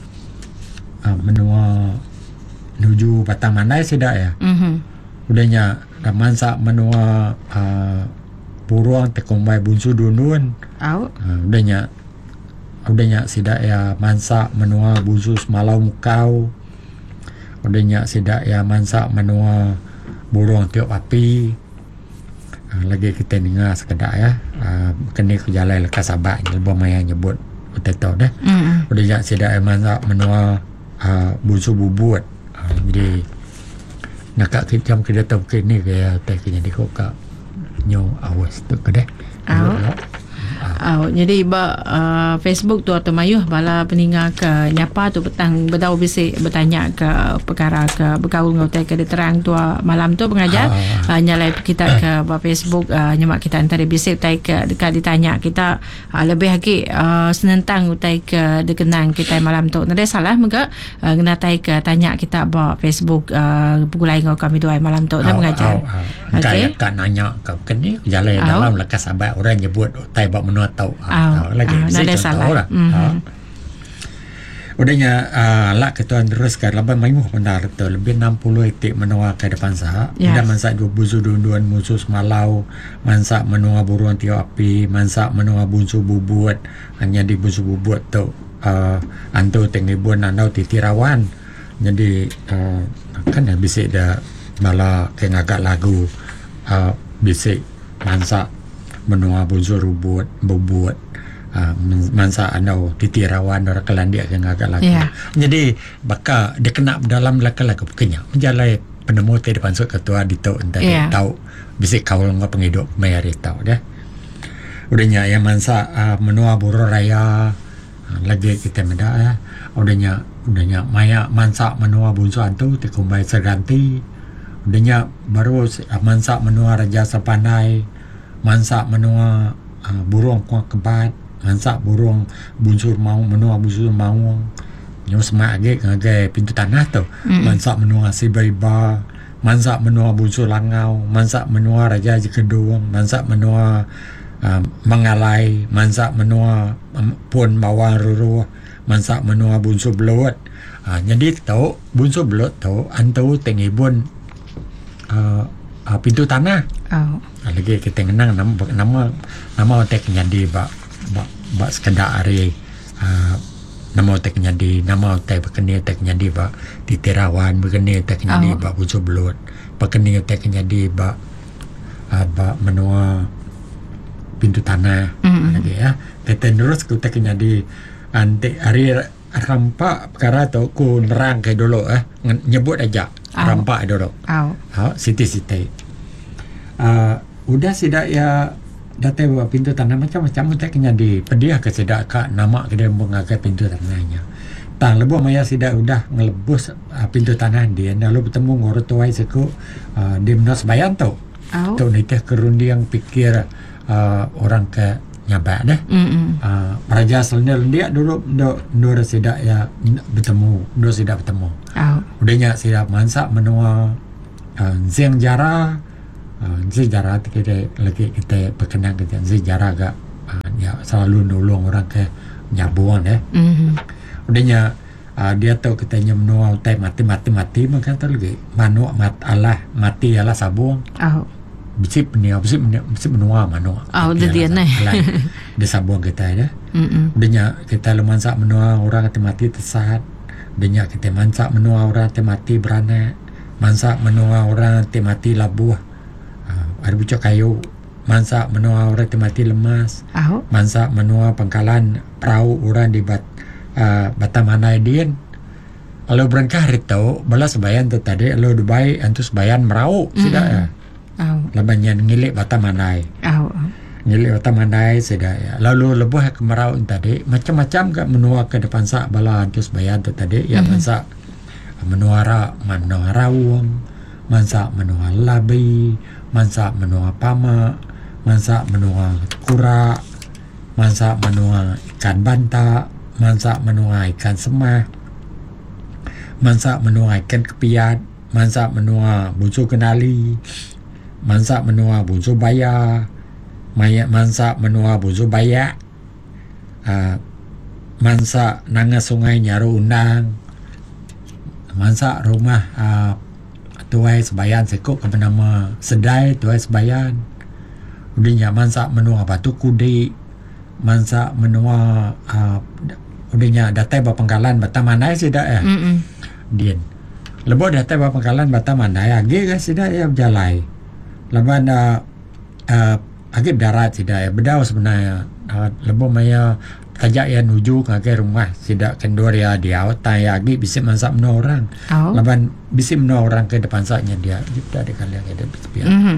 um, menua menuju Batang Mandai sidak ya. Mhm. Udahnya mansa menua uh, burung tekombai bunsu dunun. Oh. Uh, udahnya udahnya sidak ya mansa menua bunsu semalau mukau. Udahnya sidak ya mansa menua burung tiup api. Uh, lagi kita dengar sekedar ya uh, kena ke jalan lekas abak lebih maya nyebut kita tahu dah Mm-hmm. udah jak sedak mansa menua uh, bunsu bubut uh, jadi nak kat jam kita tahu kini ke teh kini di kok nyo awas tu kedai Oh. Oh, jadi ba uh, Facebook tu atau mayuh bala peninga ke nyapa tu petang bedau bisik bertanya ke perkara ke bergaul ngau ke terang tu malam tu pengajar uh, nyalai kita ke ba Facebook uh, nyemak kita antara bisik tai ke dekat ditanya kita uh, lebih lagi uh, senentang utai ke dikenang kita malam tu nada salah mega uh, kena tai ke tanya kita ba Facebook uh, pugulai ngau kami dua malam tu dah pengajar. Okey kan nanya ke kini jalan dalam lekas abang orang nyebut tai ba menua tahu oh, lagi oh, saya contoh lah mm-hmm. udahnya uh, lah ketuan teruskan laban mayuh benar tu lebih enam puluh etik menua ke depan sah yes. Dah mansa dua busu dunduan musuh semalau mansa menua buruan tiup api mansa menua bunsu bubut hanya di bunsu bubut tu uh, antu tenggibun andau titirawan jadi uh, kan ya bisik dah malah kengagak lagu uh, bisik mansa menua bunsu rubut bubut uh, mansa andau titirawan orang kelandia yang agak lagi yeah. Jadi baka dia kena dalam laka-laka pekenya menjalai penemu te depan sok ketua dito entah yeah. Tahu bisik kawal ngau penghidup mayari tahu dah udahnya yang mansa uh, menua buru raya uh, lagi kita meda ya udahnya udahnya maya mansa menua bunsu antu tekumbai serganti udahnya baru uh, mansa menua raja sepandai mansa menua uh, burung kuah kebat mansa burung bunsur mau menua bunsur mau nyo semak age ngage pintu tanah tu mm. Mansa menua sibaiba mansa menua bunsur langau mansa menua raja jekedung mansa menua uh, mengalai mansa menua um, pun bawang ruru mansa menua bunsur belut uh, jadi tu bunsur belut tu antu tengibun uh, uh, pintu tanah oh. Lagi kita kenang nama nama nama tek nyadi ba ba, ba sekedar hari uh, nama tek nyadi nama tek bekeni tek nyadi ba titirawan bekeni tek nyadi oh. Ba bucu belut bekeni tek nyadi ba uh, ba menua pintu tanah mm-hmm. Lagi ya kita terus kita tek nyadi ante hari rampak perkara tu ku nerang ke dulu eh nyebut aja oh. Rampak dulu oh. Ha siti-siti uh, udah sidak ya data bawa pintu tanah macam-macam kita kena di pediah ke sidak kak nama kita mengagai pintu tanahnya tang lebuh maya sidak udah ngelebus uh, pintu tanah dia lalu bertemu ngorot tuai seku uh, di menos bayan tu oh. Tu ni teh kerundi yang pikir uh, orang ke nyabak dah. Uh, Raja asalnya dia dulu do do sidak ya bertemu, do sidak bertemu. Oh. Udahnya sidak mansak menua uh, zeng jara, uh, zeng jara kita lagi kita berkenang kita zeng jara agak uh, ya selalu nolong orang ke nyabuan eh. Mm-hmm. Udahnya uh, dia tahu kita menua utai mati mati mati maka tu lagi manu mat Allah mati Allah sabung. Oh. Bisi penia, bisi penia, bisi menua manu. Oh, dah dia nih. Di sabung kita ya. Mm-mm. Udahnya kita lemansak menua orang mati mati tersat. Udahnya kita mansak menua orang mati beranak. Mansak menua orang mati labuh. Uh, ada bucok kayu. Mansak menua orang mati lemas. Oh. Mansak menua pangkalan perahu orang di bat uh, Batamanai dian. Kalau berangkah itu, balas sebayan tu tadi. Kalau Dubai antus sebayan merau. Mm-hmm. Tidak ya. Oh. Labanyan ngilik Batamanai. Oh. Ngilik Batamanai sudah ya. Lalu lebuh ke merau tadi macam-macam ke menua ke depan sak bala antus bayan tu tadi ya. Mm-hmm. Mansak menua ra menua rawang, mansak menua labi, mansak menua pama, mansak menua kura, mansak menua ikan banta, mansak menua ikan semah, mansak menua ikan kepiat, mansak menua bucu kenali, mansak menua bucu baya, maya mansak menua bucu baya, uh, mansak nanga sungai nyaru undang, mansak rumah uh, tuai sebayan sekok ke bernama Sedai tuai sebayan. Udahnya mansak menua batu kudi, mansak menua uh, udahnya datai bapangkalan Batamanai sudah ya. Mm-mm. Dian lebo datai bapangkalan Batamanai agi ke sudah ya berjalai. Leban uh, uh, agak darat tidak ya bedau sebenarnya uh, lebo maya tajak ya nuju ke rumah tidak kendor ya dia tai agi bisa mansak menua orang. Oh. Leban bisa menua orang ke depan saknya dia kita ada kali yang ada biar. Mhm.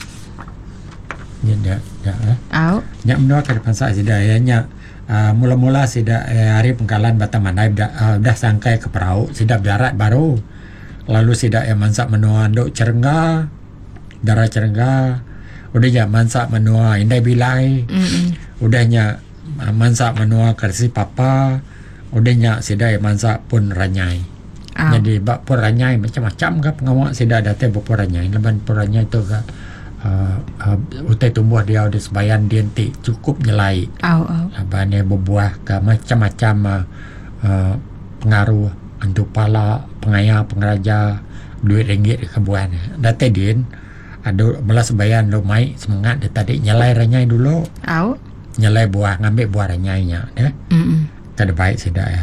Ya dah dah eh. Oh. Nyak menua ke depan sak sudah ya nyak uh, mula-mula sudah eh, hari pengkalan Batamanai dah uh, dah sangkai ke perahu sudah darat baru. Lalu sudah ya mansak menua ndok Cerengga, darah Cerengga. Udahnya mansak menua Indai Bilai. Mm-mm. Udahnya uh, mansak menua Kersi Papa. Udahnya sudah ya mansak pun Ranyai. Oh. Jadi bak pun Ranyai macam-macam ke pengawak sudah datang pun Ranyai. Leban pun Ranyai tu ke Uh, uh, utai tumbuh dia ada sebayan dia nanti cukup nyelai. Oh, oh. Abangnya berbuah ke macam-macam uh, uh, pengaruh antu pala, pengaya, pengeraja, duit ringgit ke buah. Datang dia ada belas sebayan lo mai semangat dia tadi nyelai ranyai dulu. Oh. Nyelai buah, ngambil buah ranyainya ya. Mm-mm. Kada baik sudah ya.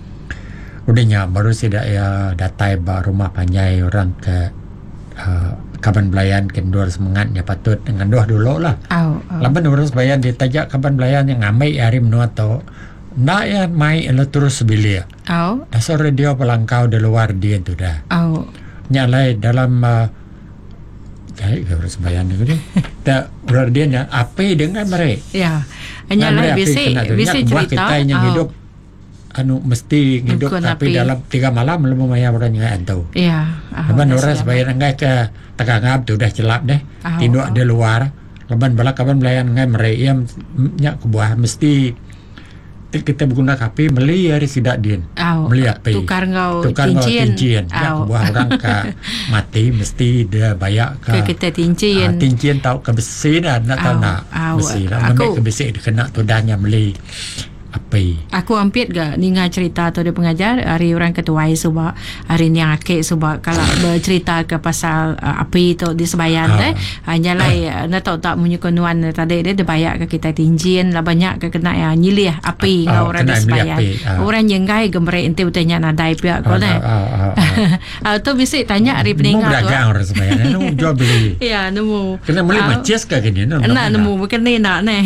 Udahnya baru sudah ya datai ba rumah panjai orang ke uh, kaban belayan kendor semangatnya patut dengan doh dulu lah. Oh, oh. Laban urus bayan ditajak kaban belayan yang ngamai hari menua to. Ndak ya mai elo terus sebilia. Oh. Dasar dia pelangkau di luar dia tu dah. Oh. Nyalai dalam uh, jadi urus bayan itu dia. Tak luar dia nya apa dengan mereka. Ya. Hanya lah bisa bisa cerita. Kita yang oh. hidup anu mesti hidup Bukan tapi api. dalam tiga malam belum maya orang yang tahu. Ya. Leban orang sebayan enggak ke Tagangap tu dah celap deh. Oh, Tinduk oh. dia luar. Leban bala kaban belayan enggak mereyam nyak ke buah mesti kita berguna kapi beli hari sidak din. Oh. Beli api. Tukar ngau Tukar ngau cincin. cincin. Ya Oh. ke buah orang ke mati mesti dia bayar ke. Ke kita cincin. Uh, cincin tahu ke besi dah nak tahu Oh, nak. oh. Besi lah. Aku- Aku ke besi dia kena tu dahnya beli api. Aku hampir gak ninga cerita tu dia pengajar hari orang ketuai sebab hari ni yang akik sebab kalau bercerita ke pasal uh, api tu di sebayan Ah. eh hanyalah uh, nak tahu tak punya kenuan tadi dia dia bayar ke kita tinjin lah banyak ke kena yang nyilih api Ah, ngau orang di kena nyilih sebayan api, ah. orang yang gai gemre ente utanya nadai pihak kau Ah, nah ah, ah, ah. ah tu bisa tanya hari Mau peninggal tu berdagang orang sebayan. Nemu jual beli. ya nemu Kena beli Ah, macis ke gini? nak nemu bukan ni nak ni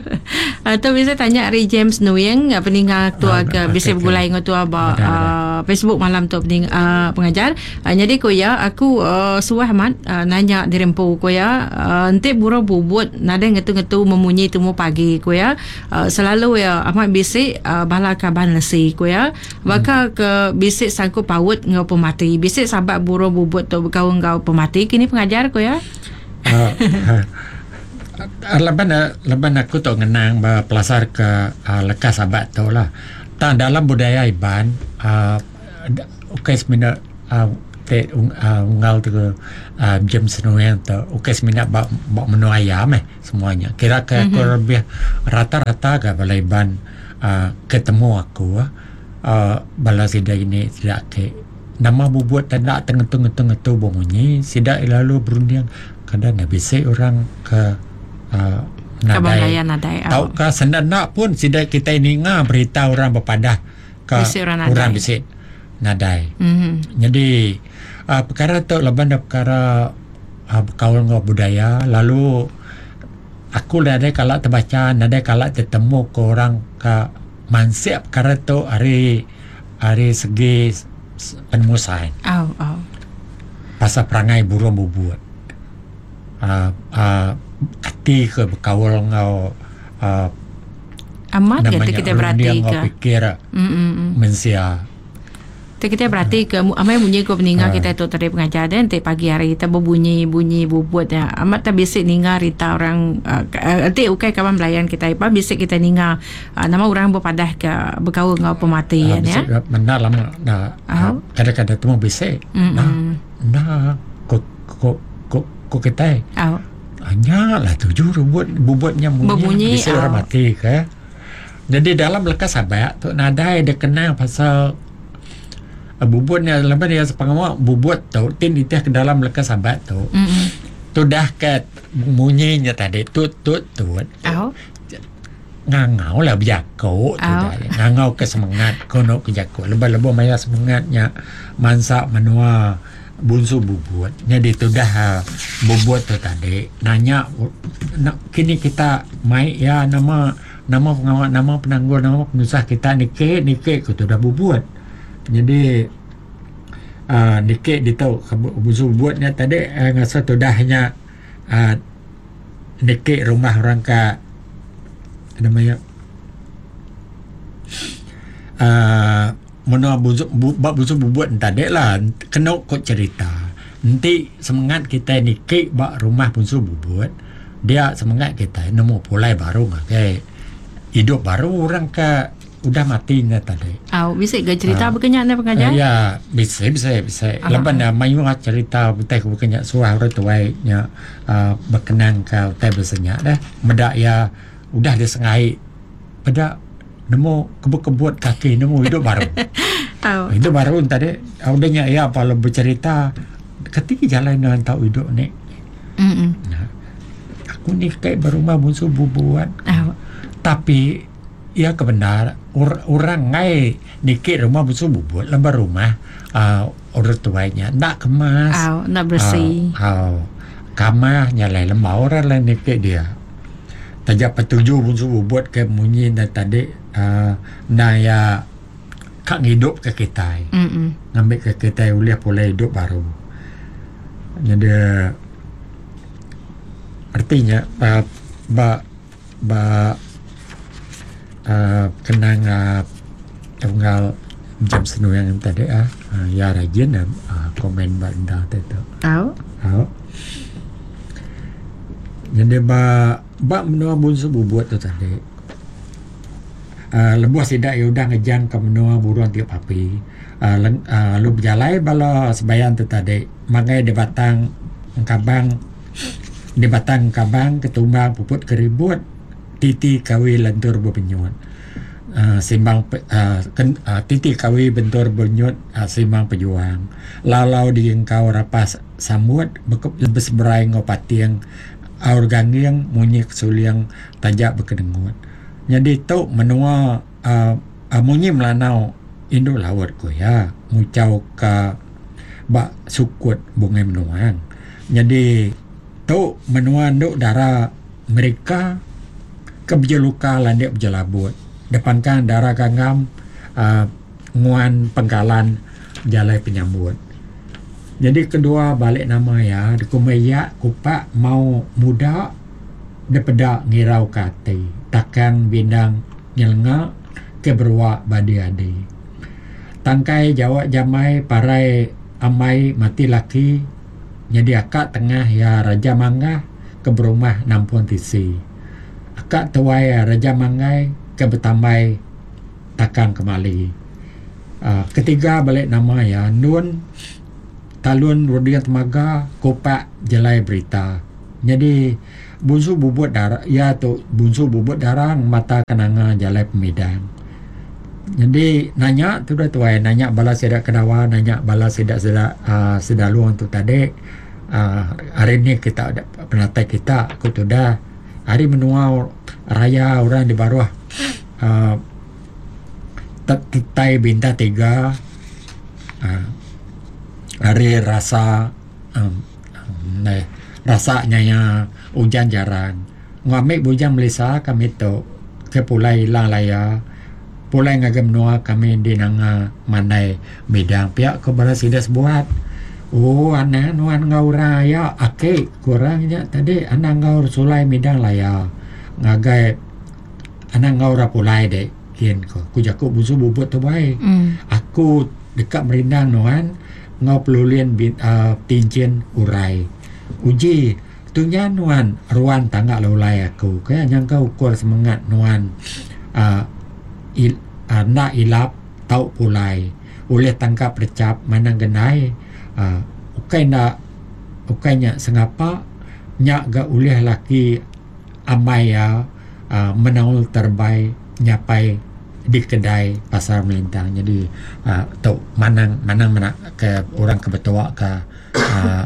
atau bisa tanya hari James Nuyeng peninggal tu Ah, agak okey, bisa okey. bergulai dengan tu apa Betul, uh, Facebook malam tu pening, uh, pengajar uh, jadi ko ya aku uh, suah mat uh, nanya dirempu ko ya uh, ente buro bubut nada ngetu-ngetu memunyi temu pagi ko ya uh, selalu ya amat bisik uh, bala kaban lesi ko ya baka ke bisik sangku paut ngau pemati bisik sabab buro bubut tu berkawan ngau pemati kini pengajar ko ya Ah, ah. Uh, Leban leban aku tu ngenang ba pelasar ke uh, lekas abad tu lah. Ta dalam budaya Iban uh, ukai semina uh, te uh, unggal tu uh, jam senuang tu ukai semina ba, ba menu ayam eh semuanya. Kira ke mm-hmm. aku lebih rata-rata ke balai Iban uh, ketemu aku uh, bala sida ini tidak ke nama bubuat tanda tengah-tengah tu bunyi sida lalu berunding kadang nak bisik orang ke uh, nadai. nadai Tahu ke sendana pun sida kita ini ngah berita orang berpadah ke bisik orang, orang bisik nadai. Mm-hmm. Jadi uh, perkara tu leban perkara uh, berkaul dengan budaya lalu aku nadai kalau terbaca nadai kalau tertemu ke orang ke mansip perkara tu hari hari segi penemusan. Oh, oh. Pasal perangai burung bubuat. Uh, uh, kati ke berkawal ngau uh, amat kata kita berarti ke fikir mensia tu kita berarti ke amai bunyi ko peninggal uh. kita tu tadi pengajar dan te pagi hari kita berbunyi bunyi bubuat ya amat tak bisik ningal rita orang uh, te ukai kawan melayan kita apa bisik kita ningal uh, nama orang berpadah ke berkawal ngau pematian uh, ya benar lama nah uh. kadang-kadang tu bisik nah nah kok kok kok kok kita oh. hanya lah tujuh bubuat bubuatnya bunyi bisa oh. orang mati ke. Jadi dalam lekas abad tu nadai dia kenal pasal uh, bubuatnya lepas dia sepengawak bubuat tu tin itu ke dalam lekas abad tu. Mm-hmm. Tu dah ke bunyinya tadi tut tut tut. Oh. Ngangau lah berjaku tu dah. Ngangau ke semangat kono ke jaku. Lebih-lebih maya semangatnya mansa menua bunsu bubuat. Jadi tu dah uh, bubuat tu tadi nanya nak kini kita mai ya nama nama pengawal nama penangguh nama penusah kita nike nike tu dah bubuat. Jadi uh, nike dia tahu bunsu bubuatnya tadi uh, ngasa tu dah hanya uh, nike rumah orang ka namanya uh, menua bunsu bu, bunsu bubuat tadi lah kena kok cerita nanti semangat kita ni ke bak rumah bunsu bubuat dia semangat kita nemu pulai baru ke hidup baru orang ke udah matinya tadi. Oh, bisa ke cerita uh, berkenyak ni pengajar? Uh, ya, bisa bisa bisa. Lepas dah mayu cerita betai berkenyak suah orang tuainya uh, berkenang ke betai bersenyak dah. Medak ya udah dia sengai pada nemu kebut-kebut kaki nemu hidup baru. Oh. Hidup baru tadi audanya ya kalau bercerita ketika jalan dengan tahu hidup ni. Mm-mm. Nah, aku ni kayak berumah bunsu bubuat. Oh. Tapi ya kebenar or, orang ngai nikik rumah bunsu bubuat lembar rumah uh, orang tuanya nak kemas. Oh, nak bersih. Uh, oh, kamar nyalai lemah orang lain nikik dia. Tajak petuju bunsu bubuat ke munyi dan tadi Uh, nah ya kak hidup ke kita Mm-mm. ngambil ke kita boleh pulai hidup baru. Jadi artinya uh, ba ba uh, kenang uh, tunggal jam senu yang tadi ah uh, ya rajin uh, komen benda tu. Tahu? Tahu. Jadi ba ba menua bunsu bubuat tu tadi. Uh, lebuh sidak ya udah ngejang ke menua buruan tiap api uh, leng, uh, lu berjalai bala sebayan tu tadi magai di batang kabang di batang kabang ketumbang puput keribut titi kawi lentur berpenyut uh, simbang uh, ken, uh, titi kawi bentur berpenyut uh, simbang pejuang lalau di engkau rapas samut lebes berai ngopatiang aur gangiang munyi kesuliang tajak berkedengut. Jadi tu menua uh, uh, munyi melanau Indo lawat ko ya ngucau ka ba sukut bungai menuang. Jadi tu menua nduk darah mereka kebejeluka landek berjelabut depan kan darah gangam uh, nguan penggalan jalai penyambut. Jadi kedua balik nama ya di kumaya kupak mau muda daripada ngirau kati takang bindang nyelengak ke berwak badi adi tangkai jawab jamai parai amai mati laki jadi akak tengah ya raja mangga ke berumah nampun tisi. Akak tuai Raja Mangai ke Betamai takang kemali. Uh, ketiga balik nama ya Nun Talun Rudian Temaga Kopak Jelai Berita. Jadi bunsu bubut darah ya tu bunsu bubut darah mata kenanga Jalai Pemidang. Jadi nanya tu dah tuai nanya balas sedak kedawa nanya balas sedak sedak uh, sedalu untuk tadi uh, hari ni kita ada penatai kita aku tu dah hari menua raya orang di bawah uh, Tetai Bintang Tiga uh, hari rasa um, um, eh, rasanya ya hujan jarang ngamik bujang Malaysia kami tu ke pulai hilang laya pulai ngagam noa kami di nanga manai midang pihak ke balas sidas buat oh anak nuan ngau raya ake kurangnya tadi anak ngau sulai midang laya ngagai anak ngau rapulai dek kian ko ku jaku busu bubut tu baik mm. aku dekat merindang nuan ngau pelulian bin, uh, tincin urai uji tunya nuan ruan tangga laulai aku kaya yang kau ukur semangat nuan uh, il, uh, nak ilap tau pulai oleh tangkap recap manang genai uh, ukai nak ukainya sengapa nyak ga oleh laki amai ya uh, menaul terbaik nyapai di kedai pasar melintang. Jadi uh, tu manang manang mana ke orang kebetua ke uh,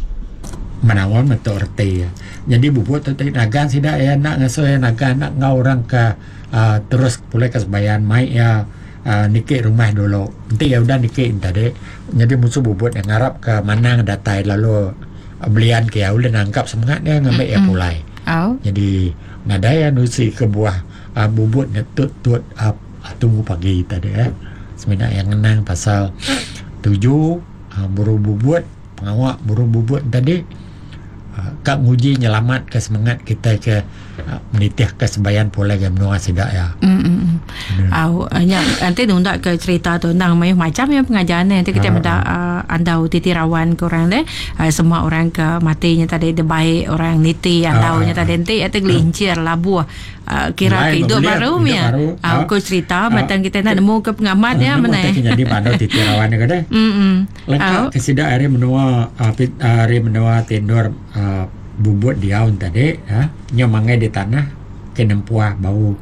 menawal metu reti. Jadi bubut tu nagan sida ya nak ngaso ya nagan nak ngau orang ke uh, terus pulai ke sebayan mai ya uh, nikik rumah dulu. Nanti ya udah nikik tadi. Jadi musuh bubut yang ngarap ke manang datai lalu uh, belian ke ya udah nangkap semangat dia ngambil ya pulai. Oh. Jadi nadaya nusi ke buah uh, bubut netut tut uh, tunggu pagi tadi eh. Sebenarnya yang ngenang pasal tujuh uh, buru bubut pengawak buru bubut tadi uh, kak nguji nyelamat ke semangat kita ke uh, menitih ke sembayan pula ke menua sidak ya. Hmm. Au nya nanti nunda ke cerita tu nang mai macam yang pengajaran nanti kita mendak uh, andau titi rawan ke orang deh uh, semua orang ke matinya tadi de baik orang niti andaunya tadi nanti atau gelincir labu uh, kira ke hidup baru ya. Au ko cerita matan kita nak nemu ke pengamat ya mana. Jadi mana titi rawan ke deh. Hmm. Lengkap ke sidak hari menua hari menua tindor uh, bubut diaun tadi ha nyomangai di tanah ke nempuah bau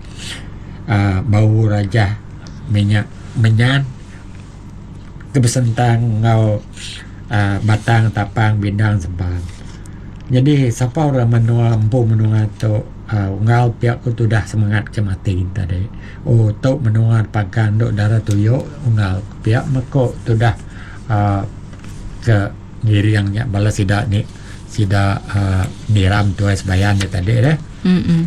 uh, bau raja minyak menyan kebesentang ngau uh, batang tapang bindang sembang. Jadi siapa orang menua empu menua tu uh, ngau pihak ku tu dah semangat ke mati tadi. Oh tu menua pangkan dok darah tuyuk ngau pihak meko tu dah uh, ke ngiriangnya balas sidak ni sida uh, niram tu sebayan dia tadi dah. Hmm.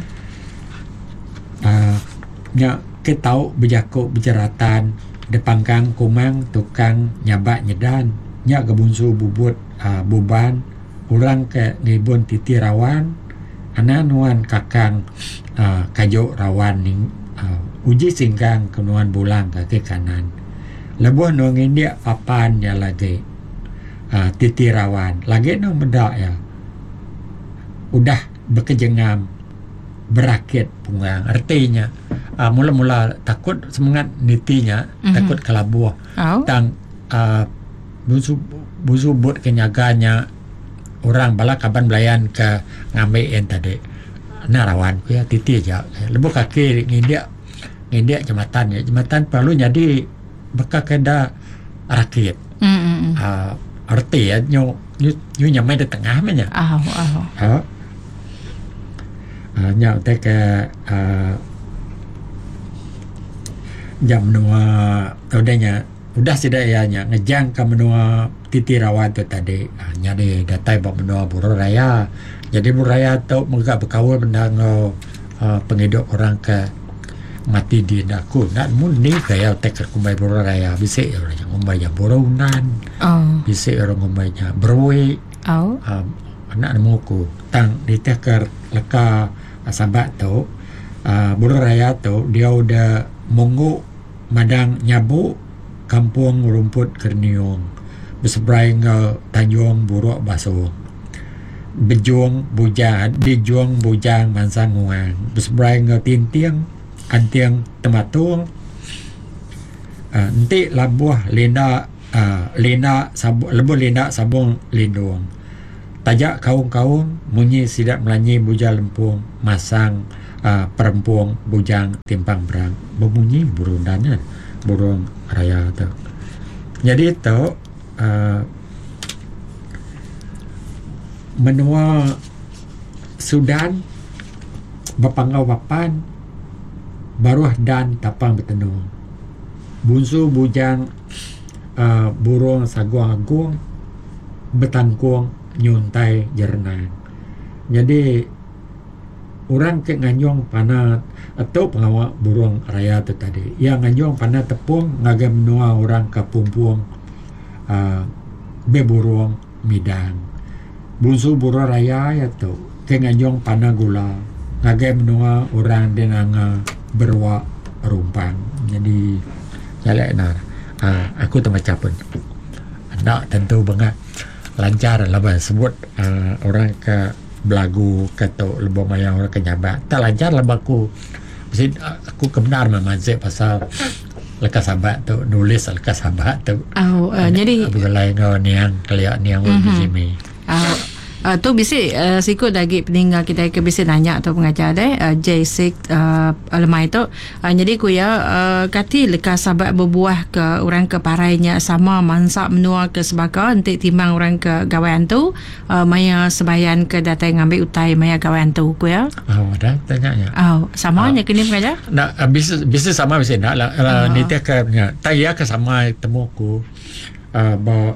Uh, nya ke tau berjakuk berceratan depangkang kumang tukang nyabak nyedan nya gebunsu bubut uh, buban orang ke ngibun titi rawan ananuan kakang uh, kajo rawan ning uh, uji singgang kenuan bulang ke kanan lebuh nongin dia papan ya lagi Uh, titi rawan lagi no mendak ya udah berkejengam berakit pungang artinya uh, mula-mula takut semangat nitinya mm-hmm. takut kelabuh oh. tang uh, busu busu buat kenyaganya orang bala kaban belayan ke ngambil yang tadi nah rawan ku ya titi aja lebuh kaki ngindia ngindia jembatan ya jembatan perlu jadi bekak keda rakit mm-hmm. uh, arti ya nyu nyu nyu nyamai di tengah mana ah ah ah uh, nyu te ke uh, jam menua udahnya udah sudah ya nya ngejang ke menua titi rawan tu tadi uh, nya di datai bab menua buru raya jadi buru raya tu mereka berkawal benda ngau uh, penghidup orang ke mati di daku nak mun ni kaya tek kumbai buru raya bisik orang yang kumbai borongan oh bisik orang kumbai berwe oh um, anak nemuku tang di teker leka uh, sabat tu uh, buru raya tu dia udah mongo madang nyabu kampung rumput kerniung beseberai ngau tanjung buruk basung berjuang bujang dijuang bujang mansang nguang besbrai ngau tintiang antiang tematung uh, nanti labuh lena uh, lena sabung lebuh lena sabung lindung tajak kaung-kaung munyi sidak melanyi bujang lempung masang uh, perempuang bujang timpang berang berbunyi burung dana burung raya tu. Jadi tu uh, menua Sudan bapangau papan baruh dan tapang bertenung bunsu bujang uh, burung saguang agung betangkuang nyuntai jernang. Jadi orang ke nganyong pana atau pengawak burung raya tu tadi yang nganyong pana tepung ngaga menua orang kapumpung uh, be burung midang bunsu burung raya ya tu ke nganyong pana gula ngaga menua orang denanga berwa rumpang. Jadi jalak na uh, aku temacap pun nak tentu banget lancar lah bah sebut uh, orang ke belagu kata lebih maya orang ke nyabat tak lancar lah aku mesti aku kebenar memazik pasal lekas sahabat tu nulis lekas sahabat tu oh, uh, jadi berlai ngau niang keliak niang uh-huh. Bijimi uh, Uh, tu bisi uh, sikut lagi peninggal kita ke bisi nanya atau pengajar deh uh, J six uh, lemai tu uh, jadi ku ya uh, kati lekas sahabat berbuah ke orang ke parainya sama mansak menua ke sebaka nanti timbang orang ke gawaian tu uh, maya sebayan ke datang ngambil utai maya gawaian tu ku ya oh dah tanya oh sama nya uh, kini pengajar nak uh, bisa bisa sama bisa nak lah uh, ni dia ke tak ya ke sama temuku uh, ba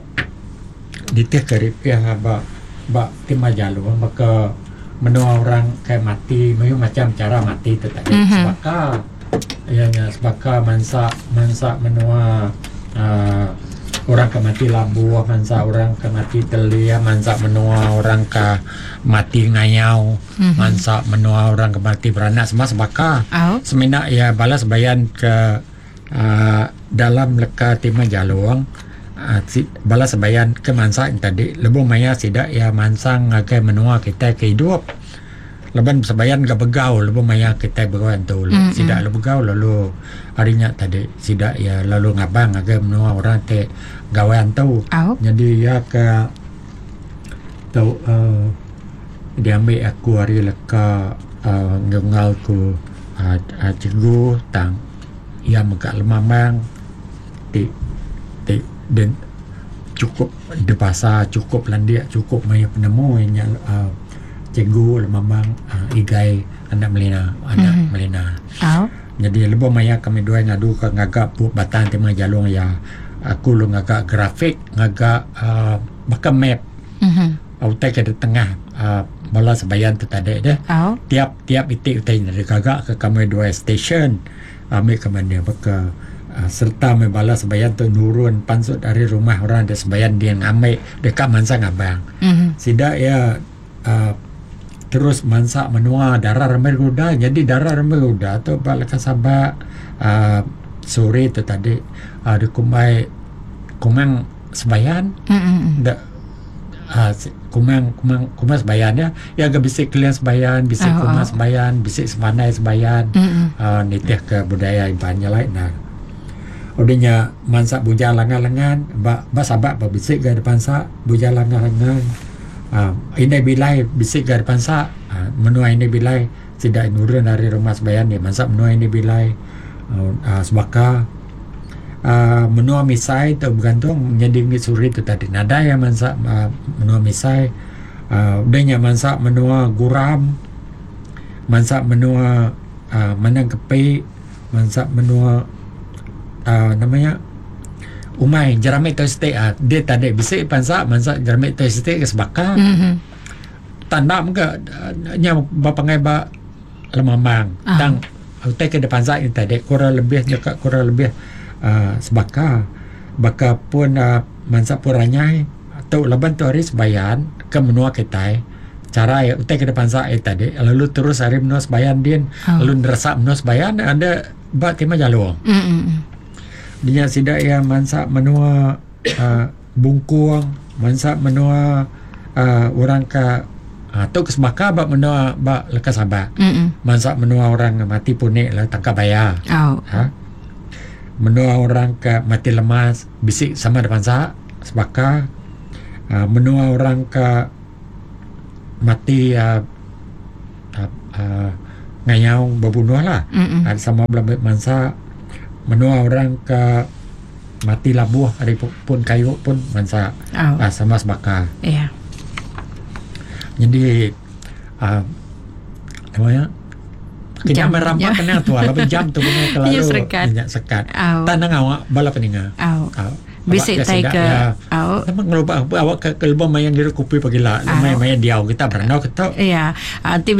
di teh kerip ya ba bak timah jalu maka menua orang kayak mati mayu macam cara mati tu tadi mm-hmm. sebaka ianya sebaka mansa mansa menua uh, orang ke mati labu mansa orang ke mati telia mansa menua orang ke mati ngayau mm-hmm. mansa menua orang ke mati beranak semua sebaka oh. Semina ya balas bayan ke uh, dalam leka timah jaluang Uh, si, balas sebayan ke mansa tadi lebih maya sidak ya mansang ke menua kita ke hidup leban sebayan ke begau lebih maya kita begau tu mm-hmm. sidak lebih begau lalu harinya tadi sidak ya lalu ngabang ke menua orang te gawean tu oh. Jadi ya ke tu uh, diambil aku hari leka uh, ngengal ku uh, uh, cikgu tang ia megak lemamang ti ti dan cukup di pasar cukup landia cukup maya penemu yang uh, cikgu lemambang uh, igai anak melina anak mm-hmm. melina oh. Jadi lebih maya kami dua ngadu ke ngagak bu batang tema jalung ya aku lu ngagak grafik ngagak uh, bahkan map mm-hmm. utai ke di tengah uh, bola sebayan tu tadi deh oh. tiap tiap itik utai dari ngagak ke kami dua station ambil ke mana baka Uh, serta membalas sebayan tu nurun pansut dari rumah orang ada sebayan dia ngambil dekat mansa ngabang mm-hmm. sidak ya uh, terus mansa menua darah ramai kuda jadi darah ramai kuda tu balik sabak uh, sore tu tadi uh, di kumai kumang sebayan mm-hmm. da, uh, kumang kumang kumang sebayan ya ya ke bisik kalian sebayan bisik oh, kumang oh. Sebayan bisik semanai sebayan mm-hmm. uh, nitih ke budaya ibannya lain nah odenya mansak bujang langan-langan ba ba sabak ba bisik ga depan sa bujang langan-langan uh, ini bilai bisik ga depan sa uh, menua ini bilai tidak nurun dari rumah sebayan dia mansak menua ini bilai uh, uh, sebaka uh, menua misai tu bergantung menjadi suri tu tadi nada yang mansak uh, menua misai uh, odenya mansak menua guram mansak menua uh, manang kepi mansak menua Uh, namanya umai jerami tu stek uh, dia tadi bisik pansa mansa jerami tu stek ke sebaka mm-hmm. tanda muka uh, nya bapangai ba lemamang uh-huh. tang utai ke depan sa tadi kurang lebih juga kurang lebih uh, sebaka baka pun uh, mansa puranyai atau laban tu hari sebayan ke menua kita cara ya utai ke depan sa tadi lalu terus hari menua sebayan din oh. Lalu nerasa menua sebayan ada ba tema jalur mm-hmm. Dia sidak ya mansa menua uh, bungkuang mansa menua uh, orang ka Ah, tu kesebaka bak menua bak lekas abak. Mm. Mansa menua orang mati punik lah tangkap bayar. Oh. Ha? Menua orang ke mati lemas bisik sama depan sa sebaka. Uh, menua orang ke mati uh, uh, uh, ngayau berbunuh lah. Mm-mm. Ada sama belah mansa menua orang ke mati labuh hari pun kayu pun mansa Oh. uh, sama sebaka. Ya. Jadi uh, namanya Jam, kita merampak jam. kena tu lah jam tu punya kelalu Minyak sekat. minyak sekat. Oh. Tanang awak bala peninga. Oh. Uh, Bisik tai ke. Oh. Memang ngelupa awak ke kelbon mayan diri kupi pagi lah. Oh. Mayan mayan diau kita berenau kita. Ya. Ah,